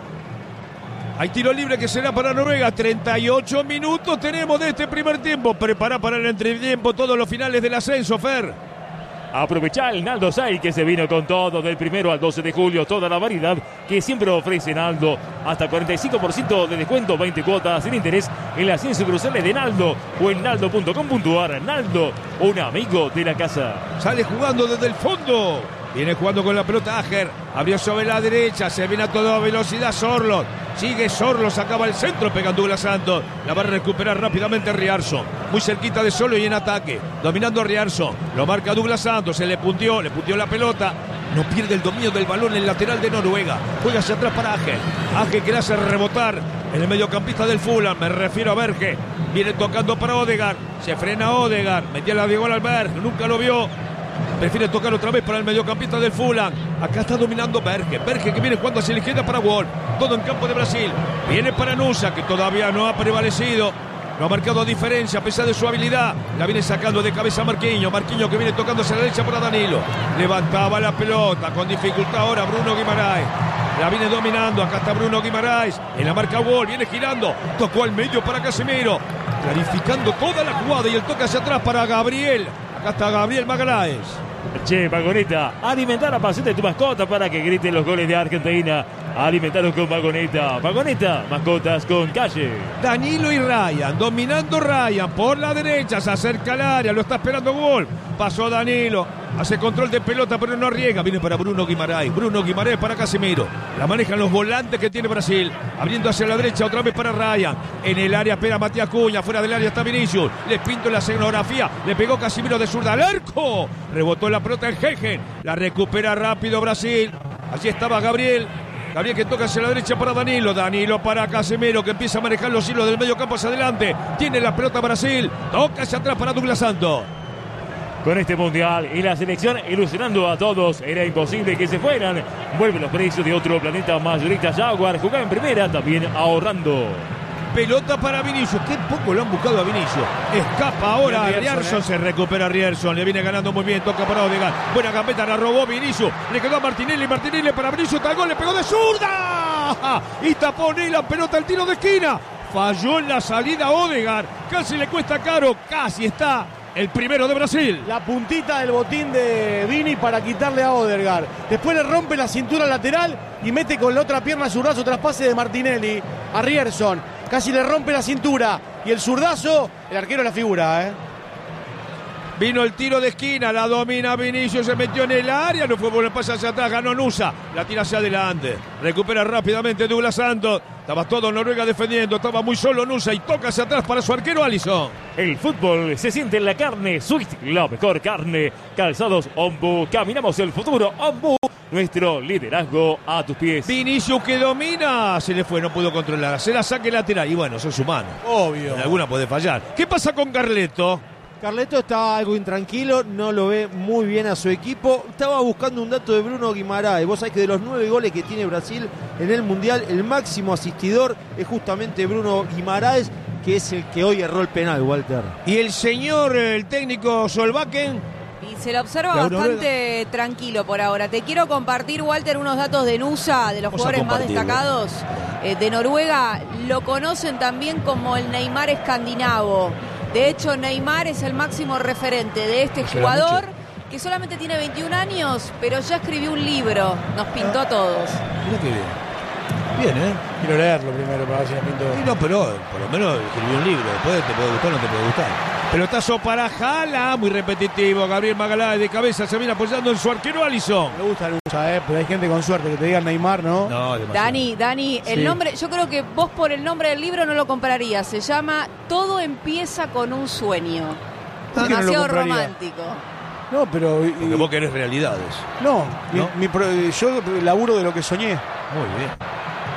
Hay tiro libre que será para Noruega. treinta y ocho minutos tenemos de este primer tiempo. Prepara para el entretiempo todos los finales del ascenso, Fer. Aprovechá el Naldo Sai, que se vino con todo del primero al doce de julio. Toda la variedad que siempre ofrece Naldo. Hasta cuarenta y cinco por ciento de descuento, veinte cuotas sin interés en las cien sucursales de Naldo o en naldo punto com punto ar. Naldo, un amigo de la casa. Sale jugando desde el fondo. Viene jugando con la pelota Ager. Abrió sobre la derecha. Se viene a toda velocidad Sorlos. Sigue Sorlos. Acaba el centro. Pega Douglas Santos. La va a recuperar rápidamente Riarson. Muy cerquita de Solo y en ataque. Dominando a Riarson. Lo marca Douglas Santos. Se le puntió. Le puntió la pelota. No pierde el dominio del balón el lateral de Noruega. Juega hacia atrás para Ager. Ager que le hace rebotar en el mediocampista del Fulham. Me refiero a Berge. Viene tocando para Odegaard. Se frena Odegaard. Metía la diagonal al Berge. Nunca lo vio. Prefiere tocar otra vez para el mediocampista del Fulham. Acá está dominando Berge. Berge que viene jugando hacia la izquierda para Wolf. Todo en campo de Brasil. Viene para Nusa, que todavía no ha prevalecido. No ha marcado diferencia a pesar de su habilidad. La viene sacando de cabeza Marquinhos. Marquinhos que viene tocando hacia la derecha para Danilo. Levantaba la pelota con dificultad ahora Bruno Guimaraes. La viene dominando. Acá está Bruno Guimaraes. En la marca Wolf. Viene girando. Tocó al medio para Casemiro. Clarificando toda la jugada y el toque hacia atrás para Gabriel. Acá está Gabriel Magalhães. Che, Vagoneta, alimentar a paciente de tu mascota para que griten los goles de Argentina. Alimentaros con Vagoneta. Vagoneta, mascotas con calle. Danilo y Ryan, dominando Ryan por la derecha, se acerca al área, lo está esperando Wolf. Pasó Danilo, hace control de pelota pero no riega, viene para Bruno Guimaraes. Bruno Guimaraes para Casemiro. La manejan los volantes que tiene Brasil, abriendo hacia la derecha otra vez para Ryan. En el área espera Matías Cuña, fuera del área está Vinicius. Les pinto la escenografía, le pegó Casemiro de zurda al arco. Rebotó la pelota en Gegen, la recupera rápido Brasil. Allí estaba Gabriel. Gabriel que toca hacia la derecha para Danilo. Danilo para Casemiro que empieza a manejar los hilos del medio campo hacia adelante. Tiene la pelota Brasil. Toca hacia atrás para Douglas Santos. Con este mundial y la selección ilusionando a todos, era imposible que se fueran. Vuelven los precios de otro planeta, mayorista Jaguar. Jugaba en primera, también ahorrando. Pelota para Vinicius. Qué poco lo han buscado a Vinicius. Escapa ahora a Riarson. Eh. Se recupera Riarson. Le viene ganando muy bien. Toca para Odegaard. Buena gambeta. La robó Vinicius. Le quedó a Martinelli. Martinelli para Vinicius. Tal gol. Le pegó de zurda. Y tapó la pelota. El tiro de esquina. Falló en la salida Odegaard. Casi le cuesta caro. Casi está el primero de Brasil. La puntita del botín de Vini para quitarle a Odegaard. Después le rompe la cintura lateral y mete con la otra pierna zurdazo tras pase de Martinelli a Riarson. Casi le rompe la cintura. Y el zurdazo, el arquero la figura, ¿eh? Vino el tiro de esquina, la domina Vinicius, se metió en el área, no fue por el pase hacia atrás, ganó Nusa, la tira hacia adelante, recupera rápidamente Douglas Santos, estaba todo Noruega defendiendo, estaba muy solo Nusa y toca hacia atrás para su arquero Alisson. El fútbol se siente en la carne, Swift, la mejor carne, calzados Ombu, caminamos el futuro, Ombu, nuestro liderazgo a tus pies. Vinicius que domina, se le fue, no pudo controlar, se la saque lateral y bueno, sos humano. Obvio. En alguna puede fallar. ¿Qué pasa con Carleto? Carleto está algo intranquilo, no lo ve muy bien a su equipo. Estaba buscando un dato de Bruno Guimaraes. Vos sabés que de los nueve goles que tiene Brasil en el Mundial, el máximo asistidor es justamente Bruno Guimaraes, que es el que hoy erró el penal, Walter. Y el señor, el técnico Solbakken. Y se lo observa bastante tranquilo por ahora. Te quiero compartir, Walter, unos datos de Nusa, de los Vamos jugadores más destacados eh, de Noruega. Lo conocen también como el Neymar escandinavo. De hecho, Neymar es el máximo referente de este jugador, que solamente tiene veintiún años, pero ya escribió un libro. Nos pintó a todos. Mira qué bien. Bien, ¿eh? Quiero leerlo primero para ver si me pinto. Sí, no, pero por lo menos escribió un libro. Después te puede gustar o no te puede gustar. Pelotazo para Jala, muy repetitivo. Gabriel Magalhães de cabeza se viene apoyando en su arquero Alisson. Me gusta Nusa, ¿eh? Pero hay gente con suerte que te diga Neymar, ¿no? No, demasiado. Dani, Dani, el Sí. nombre, yo creo que vos por el nombre del libro no lo comprarías. Se llama Todo empieza con un sueño. ¿Por qué no lo Demasiado compraría? romántico. No, pero... y- Porque vos querés realidades. No, mi- ¿No? mi pro- yo laburo de lo que soñé. Muy bien.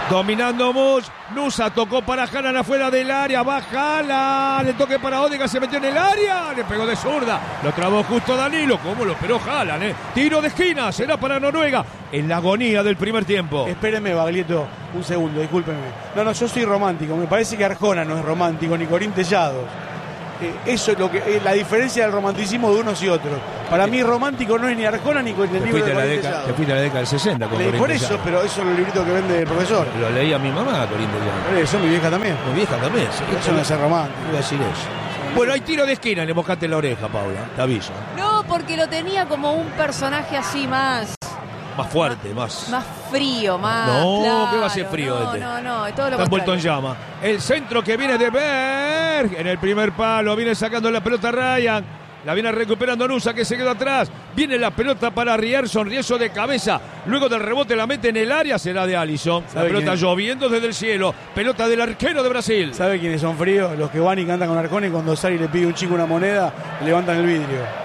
Dominando Mus, Nusa tocó para Haaland afuera del área, va Haaland, el toque para Odegaard, se metió en el área, le pegó de zurda, lo trabó justo Danilo, como lo esperó Haaland, eh. Tiro de esquina, será para Noruega, en la agonía del primer tiempo. Espéreme, Baglietto, un segundo, discúlpeme. No, no, yo soy romántico, me parece que Arjona no es romántico, ni Corín Tellados. Eh, eso es lo que eh, la diferencia del romanticismo de unos y otros. Para mí romántico no es ni Arjona ni con el Te libro fuiste, de a la Corín década, Tellados. te fuiste a la década del sesenta con Le- Corín Por eso, Tellados. pero eso es el librito que vende el profesor. Lo leía mi mamá, Corín Tellados. Eso mi vieja también. Mi vieja también, sí. Eso no es ser romántico. Iba a decir eso. Bueno, hay tiro de esquina, le mojaste la oreja, Paula, te aviso. No, porque lo tenía como un personaje así más, Más fuerte, más... más frío, más. No, claro. ¿qué va a ser frío No, este? no, no, todo lo Está envuelto en contrario. llama. El centro que viene de Berg. En el primer palo viene sacando la pelota Ryan. La viene recuperando Nusa, que se quedó atrás. Viene la pelota para Rierson. Rieso de cabeza. Luego del rebote la mete en el área. Será de Alisson. La ¿Sabe pelota quién? lloviendo desde el cielo. Pelota del arquero de Brasil. ¿Sabe quiénes son fríos? Los que van y cantan con Arjona y cuando Sari le pide a un chico una moneda, le levantan el vidrio.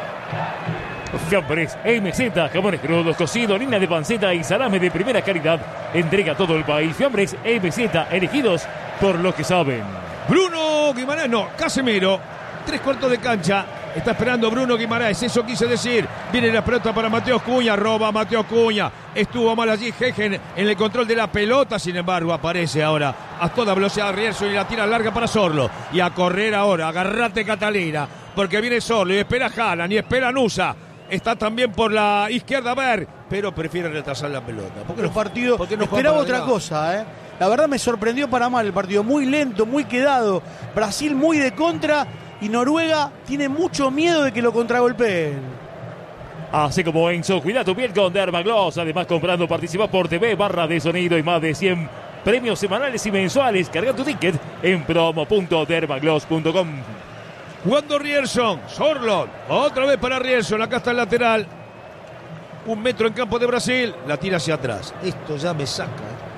Fiambres M Z, jamones crudos, cocido, harina de panceta y salame de primera calidad. Entrega a todo el país. Fiambres M Z, elegidos por los que saben. Bruno Guimaraes, no, Casemiro. Tres cuartos de cancha. Está esperando Bruno Guimaraes, eso quise decir. Viene la pelota para Mateo Cuña, roba Mateo Cuña. Estuvo mal allí Gegen en el control de la pelota, sin embargo aparece ahora a toda velocidad Rierson y la tira larga para Sorlo. Y a correr ahora, agarrate Catalina, porque viene Sorlo y espera Haaland y espera Nusa. Está también por la izquierda Berg, pero prefiere retrasar la pelota. Porque Los partidos, ¿por qué no juega esperaba para otra adelante? cosa, ¿eh? La verdad me sorprendió para mal el partido, muy lento, muy quedado. Brasil muy de contra y Noruega tiene mucho miedo de que lo contragolpeen. Así como Enzo, cuida tu piel con Dermagloss. Además, comprando participa por T V, barra de sonido y más de cien premios semanales y mensuales. Carga tu ticket en promo punto dermagloss punto com. Jugando Rierson, Sorlo, otra vez para Rierson, acá está el lateral. Un metro en campo de Brasil, la tira hacia atrás. Esto ya me saca.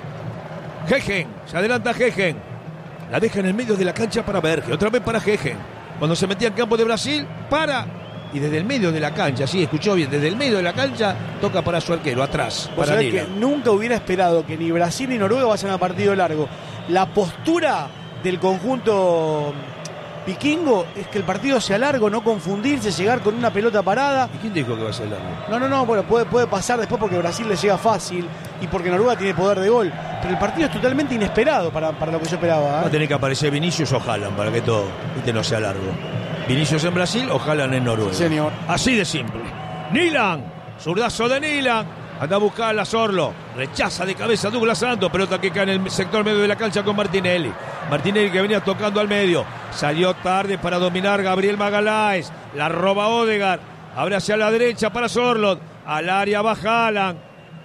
Gegen, se adelanta Gegen. La deja en el medio de la cancha para Berge, otra vez para Gegen. Cuando se metía en campo de Brasil, para. Y desde el medio de la cancha, sí, escuchó bien, desde el medio de la cancha, toca para su arquero, atrás, Vos para sabés Nila. que nunca hubiera esperado que ni Brasil ni Noruega vayan a partido largo. La postura del conjunto vikingo es que el partido sea largo, no confundirse, llegar con una pelota parada. ¿Y quién dijo que va a ser largo? No, no, no, bueno, puede, puede pasar después porque Brasil le llega fácil y porque Noruega tiene poder de gol. Pero el partido es totalmente inesperado para, para lo que yo esperaba. Va a ¿eh? tener que aparecer Vinicius o Haaland para que todo este no sea largo. Vinicius en Brasil o Haaland en Noruega. Señor. Así de simple. Nilan, zurdazo de Nilan. Anda a buscar a Sorlo. Rechaza de cabeza Douglas Santos. Pelota que cae en el sector medio de la cancha con Martinelli. Martinelli que venía tocando al medio. Salió tarde para dominar Gabriel Magaláes. La roba Odegaard. Abre hacia la derecha para Sorlo. Al área va Haaland.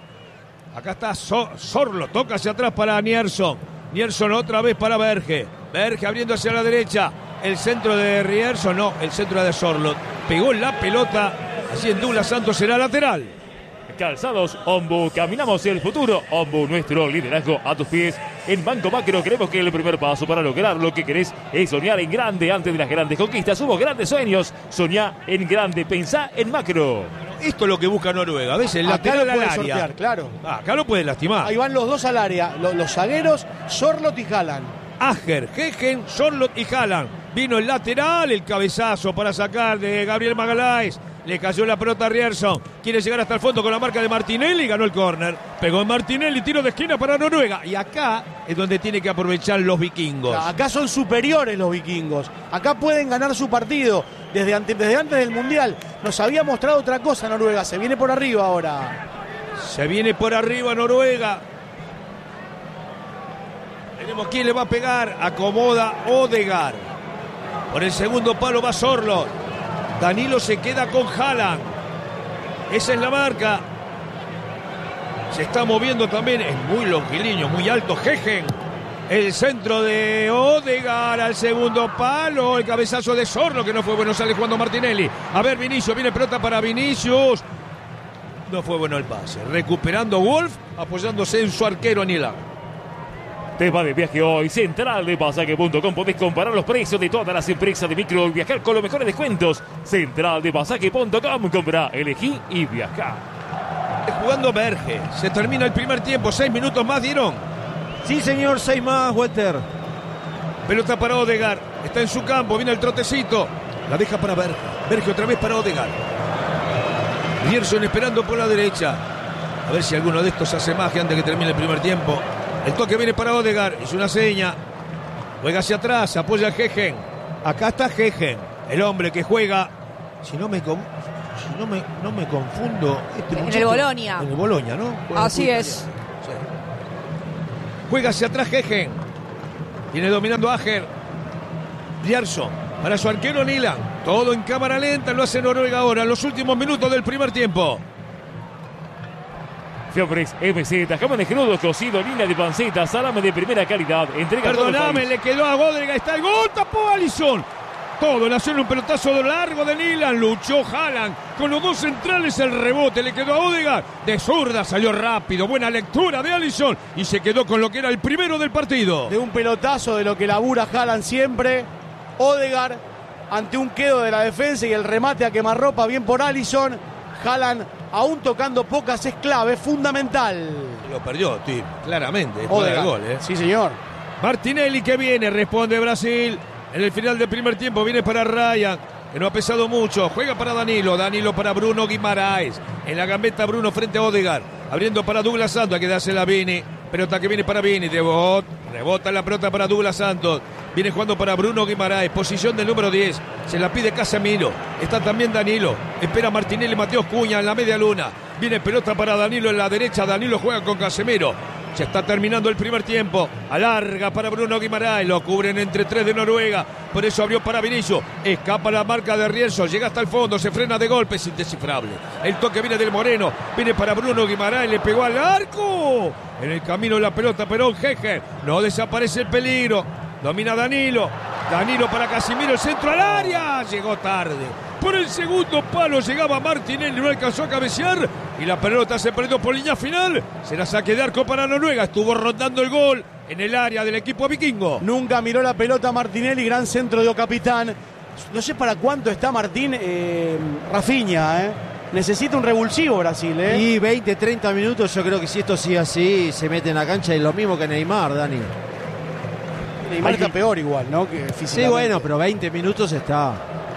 Acá está so Sorlo. Toca hacia atrás para Nierson. Nierson otra vez para Berge. Berge abriendo hacia la derecha. El centro de Rierson. No, el centro de Sorlo. Pegó en la pelota. Así en Douglas Santos será lateral. Calzados Ombu, caminamos el futuro. Ombu, nuestro liderazgo a tus pies. En Banco Macro creemos que el primer paso para lograr lo que querés es soñar en grande antes de las grandes conquistas. Hubo grandes sueños. Soñá en grande, pensá en macro. Esto es lo que busca Noruega. A veces el Acá lateral lo al puede área. sortear, claro. Ah, acá lo puede lastimar. Ahí van los dos al área, los, los zagueros, Sorlot y Haaland. Ager, Gegen, Sorlot y Haaland. Vino el lateral, el cabezazo para sacar de Gabriel Magaláes. Le cayó la pelota a Rierson. Quiere llegar hasta el fondo con la marca de Martinelli. Ganó el córner. Pegó en Martinelli, tiro de esquina para Noruega. Y acá es donde tiene que aprovechar los vikingos. Acá son superiores los vikingos. Acá pueden ganar su partido. Desde, ante, desde antes del Mundial nos había mostrado otra cosa Noruega. Se viene por arriba ahora. Se viene por arriba Noruega. Veremos quién le va a pegar. Acomoda Odegaard. Por el segundo palo va Sorlo. Danilo se queda con Haaland. Esa es la marca. Se está moviendo también. Es muy longilíneo, muy alto. Gegen. El centro de Odegaard al segundo palo. El cabezazo de Sorlo, que no fue bueno. Sale jugando Martinelli. A ver, Vinicius. Viene pelota para Vinicius. No fue bueno el pase. Recuperando Wolf, apoyándose en su arquero Anila. Te va de viaje hoy, central de pasaje punto com. Podés comparar los precios de todas las empresas de micro y viajar con los mejores descuentos. central de pasaje punto com. Comprá, elegí y viajá. Jugando Berge. Se termina el primer tiempo. Seis minutos más dieron. Sí, señor, seis más, Walter. Pelota para Odegaard. Está en su campo, viene el trotecito. La deja para Berge. Berge otra vez para Odegaard. Rierson esperando por la derecha. A ver si alguno de estos hace magia antes que termine el primer tiempo. El toque viene para Odegaard. Es una seña. Juega hacia atrás, apoya a Gegen. Acá está Gegen, el hombre que juega. Si no me, com... si no me, no me confundo. Este en muchacho... el Bolonia. En el Bolonia, ¿no? Juega Así es. Sí. Juega hacia atrás Gegen. Viene dominando Ager. Rierson para su arquero Nilan. Todo en cámara lenta, lo hace Noruega ahora, en los últimos minutos del primer tiempo. Fiambres M Z, jamón de crudo, cocido, línea de panceta, salame de primera calidad. Entrega Perdóname, le quedó a Odegaard. Está el gol, tapó Alisson. Todo nació en un pelotazo largo de Nilan. Luchó Haaland con los dos centrales. El rebote le quedó a Odegaard. De zurda salió rápido. Buena lectura de Alisson. Y se quedó con lo que era el primero del partido. De un pelotazo de lo que labura Haaland siempre. Odegaard ante un quedo de la defensa y el remate a quemarropa. Bien por Alisson. Haaland aún tocando pocas es clave, fundamental. Lo perdió, Tim, claramente. Después del gol, ¿eh? Sí, señor. Martinelli que viene, responde Brasil. En el final del primer tiempo viene para Ryan, que no ha pesado mucho. Juega para Danilo, Danilo para Bruno Guimaraes. En la gambeta Bruno frente a Odegaard. Abriendo para Douglas Santos, hay que dársela a Vini. Pelota que viene para Vini, de bot. Rebota la pelota para Douglas Santos. Viene jugando para Bruno Guimaraes, posición del número diez. Se la pide Casemiro. Está también Danilo. Espera Martinelli, Mateos Cuña en la media luna. Viene pelota para Danilo en la derecha. Danilo juega con Casemiro. Se está terminando el primer tiempo. Alarga para Bruno Guimaraes. Lo cubren entre tres de Noruega. Por eso abrió para Vinicius. Escapa la marca de Rierson. Llega hasta el fondo. Se frena de golpe. Es indescifrable. El toque viene del Moreno. Viene para Bruno Guimaraes. Le pegó al arco. En el camino la pelota. Perón Gege. No desaparece el peligro. Domina Danilo. Danilo para Casimiro. El centro al área. Llegó tarde. Por el segundo palo llegaba Martinelli. No alcanzó a cabecear. Y la pelota se perdió por línea final. Será saque de arco para Noruega. Estuvo rondando el gol en el área del equipo vikingo. Nunca miró la pelota Martinelli. Gran centro de Ocapitán. No sé para cuánto está Martín eh, Rafinha, ¿eh? Necesita un revulsivo Brasil, ¿eh? Y veinte, treinta minutos. Yo creo que si esto sigue así, se mete en la cancha. Y lo mismo que Neymar, Dani. Neymar está peor igual, ¿no? Que sí, bueno, pero veinte minutos está.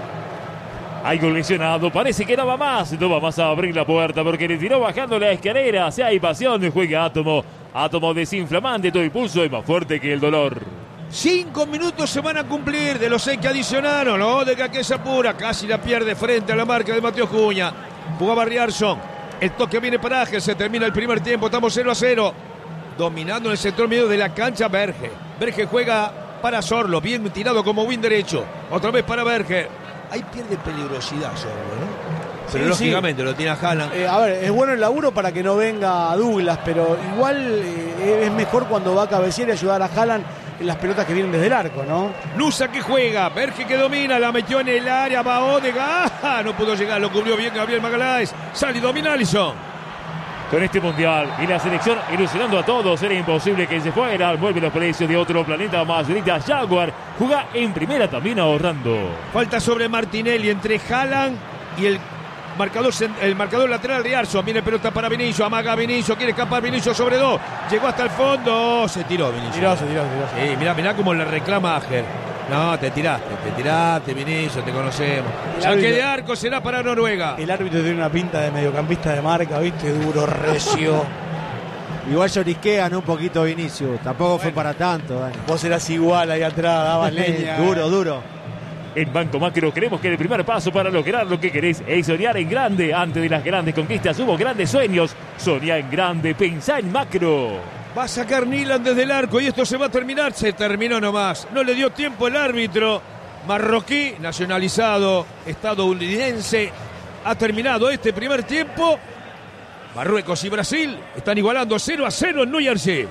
Algo lesionado, parece que no va más, no va más a abrir la puerta porque le tiró bajando la escalera. Si hay pasión, juega Átomo. Átomo desinflamante, todo impulso es más fuerte que el dolor. Cinco minutos se van a cumplir de los seis que adicionaron. ¿No? Odegaard que se apura, casi la pierde frente a la marca de Mateos Cuña. Jugaba Rierson. El toque viene para Ángel, se termina el primer tiempo, estamos cero a cero. Dominando en el sector medio de la cancha Berge. Berge juega para Sorlo, bien tirado como win derecho. Otra vez para Berge. Ahí pierde peligrosidad Sorlo, ¿no? Pero sí, lógicamente sí. lo tiene a Haaland. Eh, a ver, es bueno el laburo para que no venga Douglas, pero igual eh, es mejor cuando va a cabecear y ayudar a Haaland en las pelotas que vienen desde el arco, ¿no? Nusa que juega, Berge que domina, la metió en el área, va Odegaard. ¡Ah! No pudo llegar, lo cubrió bien Gabriel Magalhães. Sale y domina Alisson. Con este mundial y la selección ilusionando a todos, era imposible que se fuera. Vuelve los precios de otro planeta más. Grita Jaguar, juega en primera también ahorrando. Falta sobre Martinelli entre Haaland y el marcador, el marcador lateral Rierson. Viene pelota para Vinicius, amaga Vinicius, quiere escapar Vinicius sobre dos. Llegó hasta el fondo, se tiró Vinicius. Tiró, se tiró, se tiró. Sí, mirá, mirá cómo le reclama Ángel. No, te tiraste, te tiraste, Vinicius, te conocemos. Saque de arco será para Noruega. El árbitro tiene una pinta de mediocampista de marca, ¿viste? Duro, recio. Igual llorisquea, ¿no? Un poquito Vinicius. Tampoco bueno, fue para tanto, Dani. Vos eras igual ahí atrás, dabas leña. Duro, duro. En Banco Macro creemos que el primer paso para lograr lo que querés es soñar en grande. Antes de las grandes conquistas hubo grandes sueños. Soñá en grande, pensá en macro. Va a sacar Nilan desde el arco y esto se va a terminar. Se terminó nomás. No le dio tiempo el árbitro. Marroquí, nacionalizado estadounidense. Ha terminado este primer tiempo. Marruecos y Brasil están igualando cero a cero en New Jersey.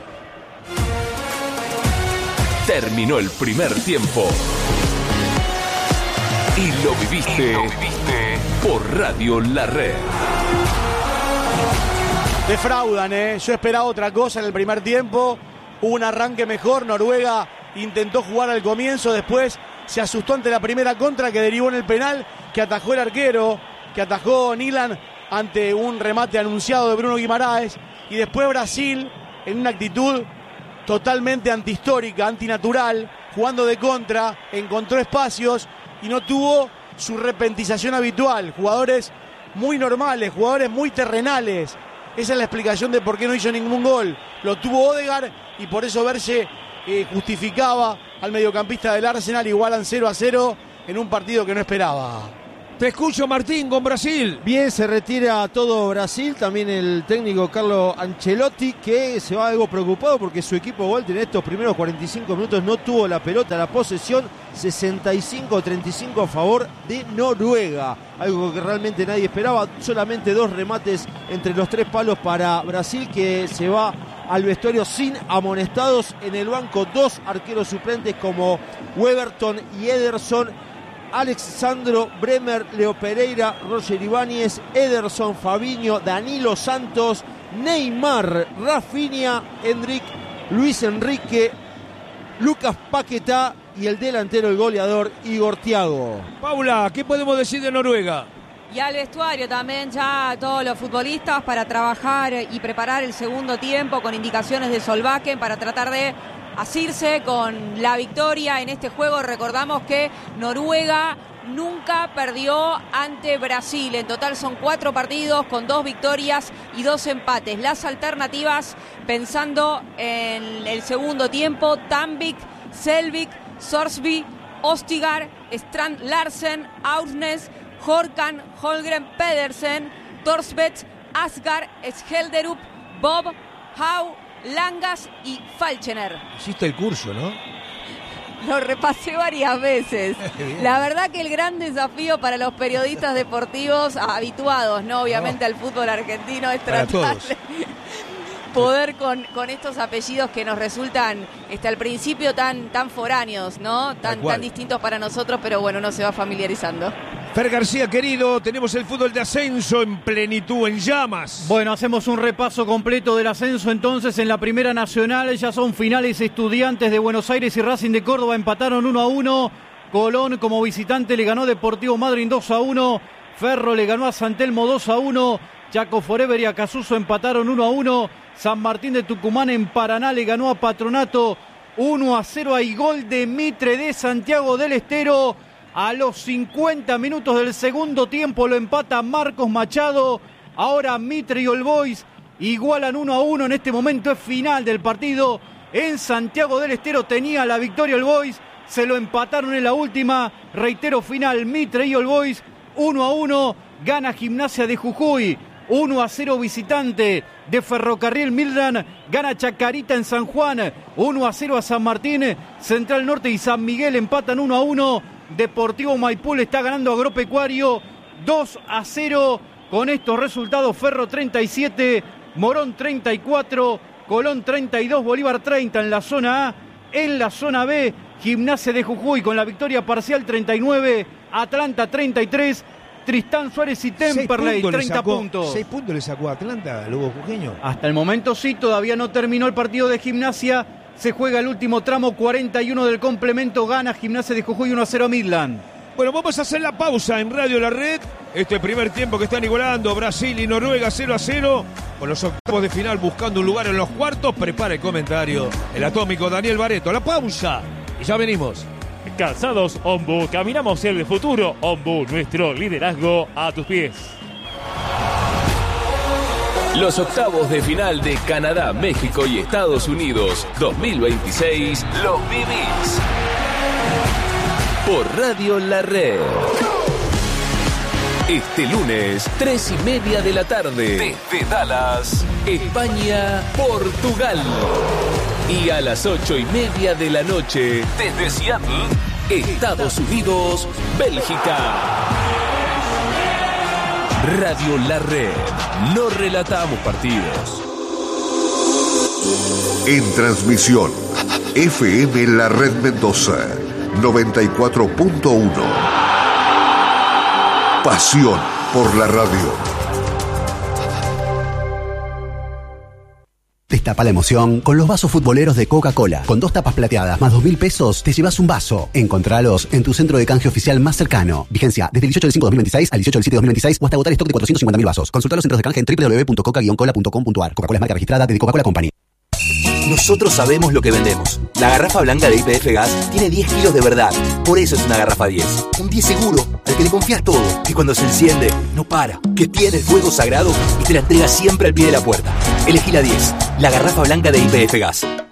Terminó el primer tiempo. Y lo viviste, y lo viviste por Radio La Red. Defraudan, ¿eh? Yo esperaba otra cosa en el primer tiempo. Hubo un arranque mejor. Noruega intentó jugar al comienzo. Después se asustó ante la primera contra que derivó en el penal que atajó el arquero, que atajó Nilan ante un remate anunciado de Bruno Guimaraes. Y después Brasil, en una actitud totalmente antihistórica, antinatural, jugando de contra, encontró espacios y no tuvo su repentización habitual. Jugadores muy normales, jugadores muy terrenales. Esa es la explicación de por qué no hizo ningún gol. Lo tuvo Odegaard y por eso Verge eh, justificaba al mediocampista del Arsenal. Igualan cero a cero en un partido que no esperaba. Te escucho, Martín, con Brasil. Bien, se retira todo Brasil, también el técnico Carlo Ancelotti, que se va algo preocupado porque su equipo Walter en estos primeros cuarenta y cinco minutos no tuvo la pelota, la posesión, sesenta y cinco a treinta y cinco a favor de Noruega, algo que realmente nadie esperaba, solamente dos remates entre los tres palos para Brasil, que se va al vestuario sin amonestados. En el banco dos arqueros suplentes como Weberton y Ederson, Alexandro Bremer, Leo Pereira, Roger Ibáñez, Ederson, Fabinho, Danilo Santos, Neymar, Rafinha, Endrick, Luis Enrique, Lucas Paquetá y el delantero, el goleador, Igor Thiago. Paula, ¿qué podemos decir de Noruega? Y al vestuario también ya todos los futbolistas para trabajar y preparar el segundo tiempo con indicaciones de Solbakken para tratar de asirse con la victoria en este juego. Recordamos que Noruega nunca perdió ante Brasil. En total son cuatro partidos con dos victorias y dos empates. Las alternativas, pensando en el segundo tiempo: Tambik, Selvik, Sorsby, Ostigar, Strand Larsen, Aursnes, Horkan, Holgren Pedersen, Torsvets, Asgar, Skjelderup, Bob, Hau, Langas y Falchener. Hiciste el curso, ¿no? Lo repasé varias veces. La verdad que el gran desafío para los periodistas deportivos habituados, no obviamente no. al fútbol argentino, es tratar de poder con, con estos apellidos que nos resultan este, al principio tan, tan foráneos, ¿no? Tan, tan distintos para nosotros, pero bueno, uno se va familiarizando. Fer García, querido, tenemos el fútbol de ascenso en plenitud, en llamas. Bueno, hacemos un repaso completo del ascenso entonces en la Primera Nacional. Ya son finales. Estudiantes de Buenos Aires y Racing de Córdoba empataron uno a uno. Colón como visitante le ganó Deportivo Madryn dos a uno. Ferro le ganó a San Telmo dos a uno. Chaco Forever y Acasuso empataron uno a uno. San Martín de Tucumán en Paraná le ganó a Patronato uno a cero. Hay gol de Mitre de Santiago del Estero. A los cincuenta minutos del segundo tiempo lo empata Marcos Machado. Ahora Mitre y All Boys igualan uno a uno. En este momento es final del partido. En Santiago del Estero tenía la victoria All Boys. Se lo empataron en la última. Reitero, final Mitre y All Boys uno a uno. Gana Gimnasia de Jujuy uno a cero visitante de Ferrocarril Milran. Gana Chacarita en San Juan uno a cero a San Martín. Central Norte y San Miguel empatan uno a uno. Deportivo Maipú le está ganando a Agropecuario dos a cero. Con estos resultados: Ferro treinta y siete, Morón treinta y cuatro, Colón treinta y dos, Bolívar treinta en la zona A. En la zona B, Gimnasia de Jujuy con la victoria parcial treinta y nueve, Atlanta treinta y tres, Tristán Suárez y Temperley treinta sacó, puntos. seis puntos le sacó a Atlanta, Lugo Jujeño. Hasta el momento sí, todavía no terminó el partido de Gimnasia. Se juega el último tramo, cuarenta y uno del complemento. Gana Gimnasia de Jujuy uno a cero a Midland. Bueno, vamos a hacer la pausa en Radio La Red. Este primer tiempo que están igualando Brasil y Noruega cero a cero. Con los octavos de final buscando un lugar en los cuartos. Prepara el comentario el atómico Daniel Bareto. La pausa y ya venimos. Calzados Ombu, caminamos el futuro. Ombu, nuestro liderazgo a tus pies. Los octavos de final de Canadá, México y Estados Unidos dos mil veintiséis los vivís por Radio La Red. Este lunes, tres y media de la tarde, desde Dallas, España, Portugal. Y a las ocho y media de la noche, desde Seattle, Estados Unidos, Bélgica. Radio La Red. No relatamos partidos. En transmisión, F M La Red Mendoza, noventa y cuatro punto uno. Pasión por la radio. Destapa la emoción con los vasos futboleros de Coca-Cola. Con dos tapas plateadas más dos mil pesos, te llevas un vaso. Encontralos en tu centro de canje oficial más cercano. Vigencia desde el dieciocho del cinco de dos mil veintiséis al dieciocho del siete de dos mil veintiséis o hasta agotar stock de cuatrocientos cincuenta mil vasos. Consulta los centros de canje en doble u doble u doble u punto coca guion cola punto com punto a r. Coca-Cola es marca registrada de Coca-Cola Company. Nosotros sabemos lo que vendemos. La garrafa blanca de Y P F Gas tiene diez kilos de verdad. Por eso es una garrafa diez. Un diez seguro, al que le confías todo. Que cuando se enciende, no para. Que tiene el fuego sagrado y te la entrega siempre al pie de la puerta. Elegí la diez, la garrafa blanca de Y P F Gas.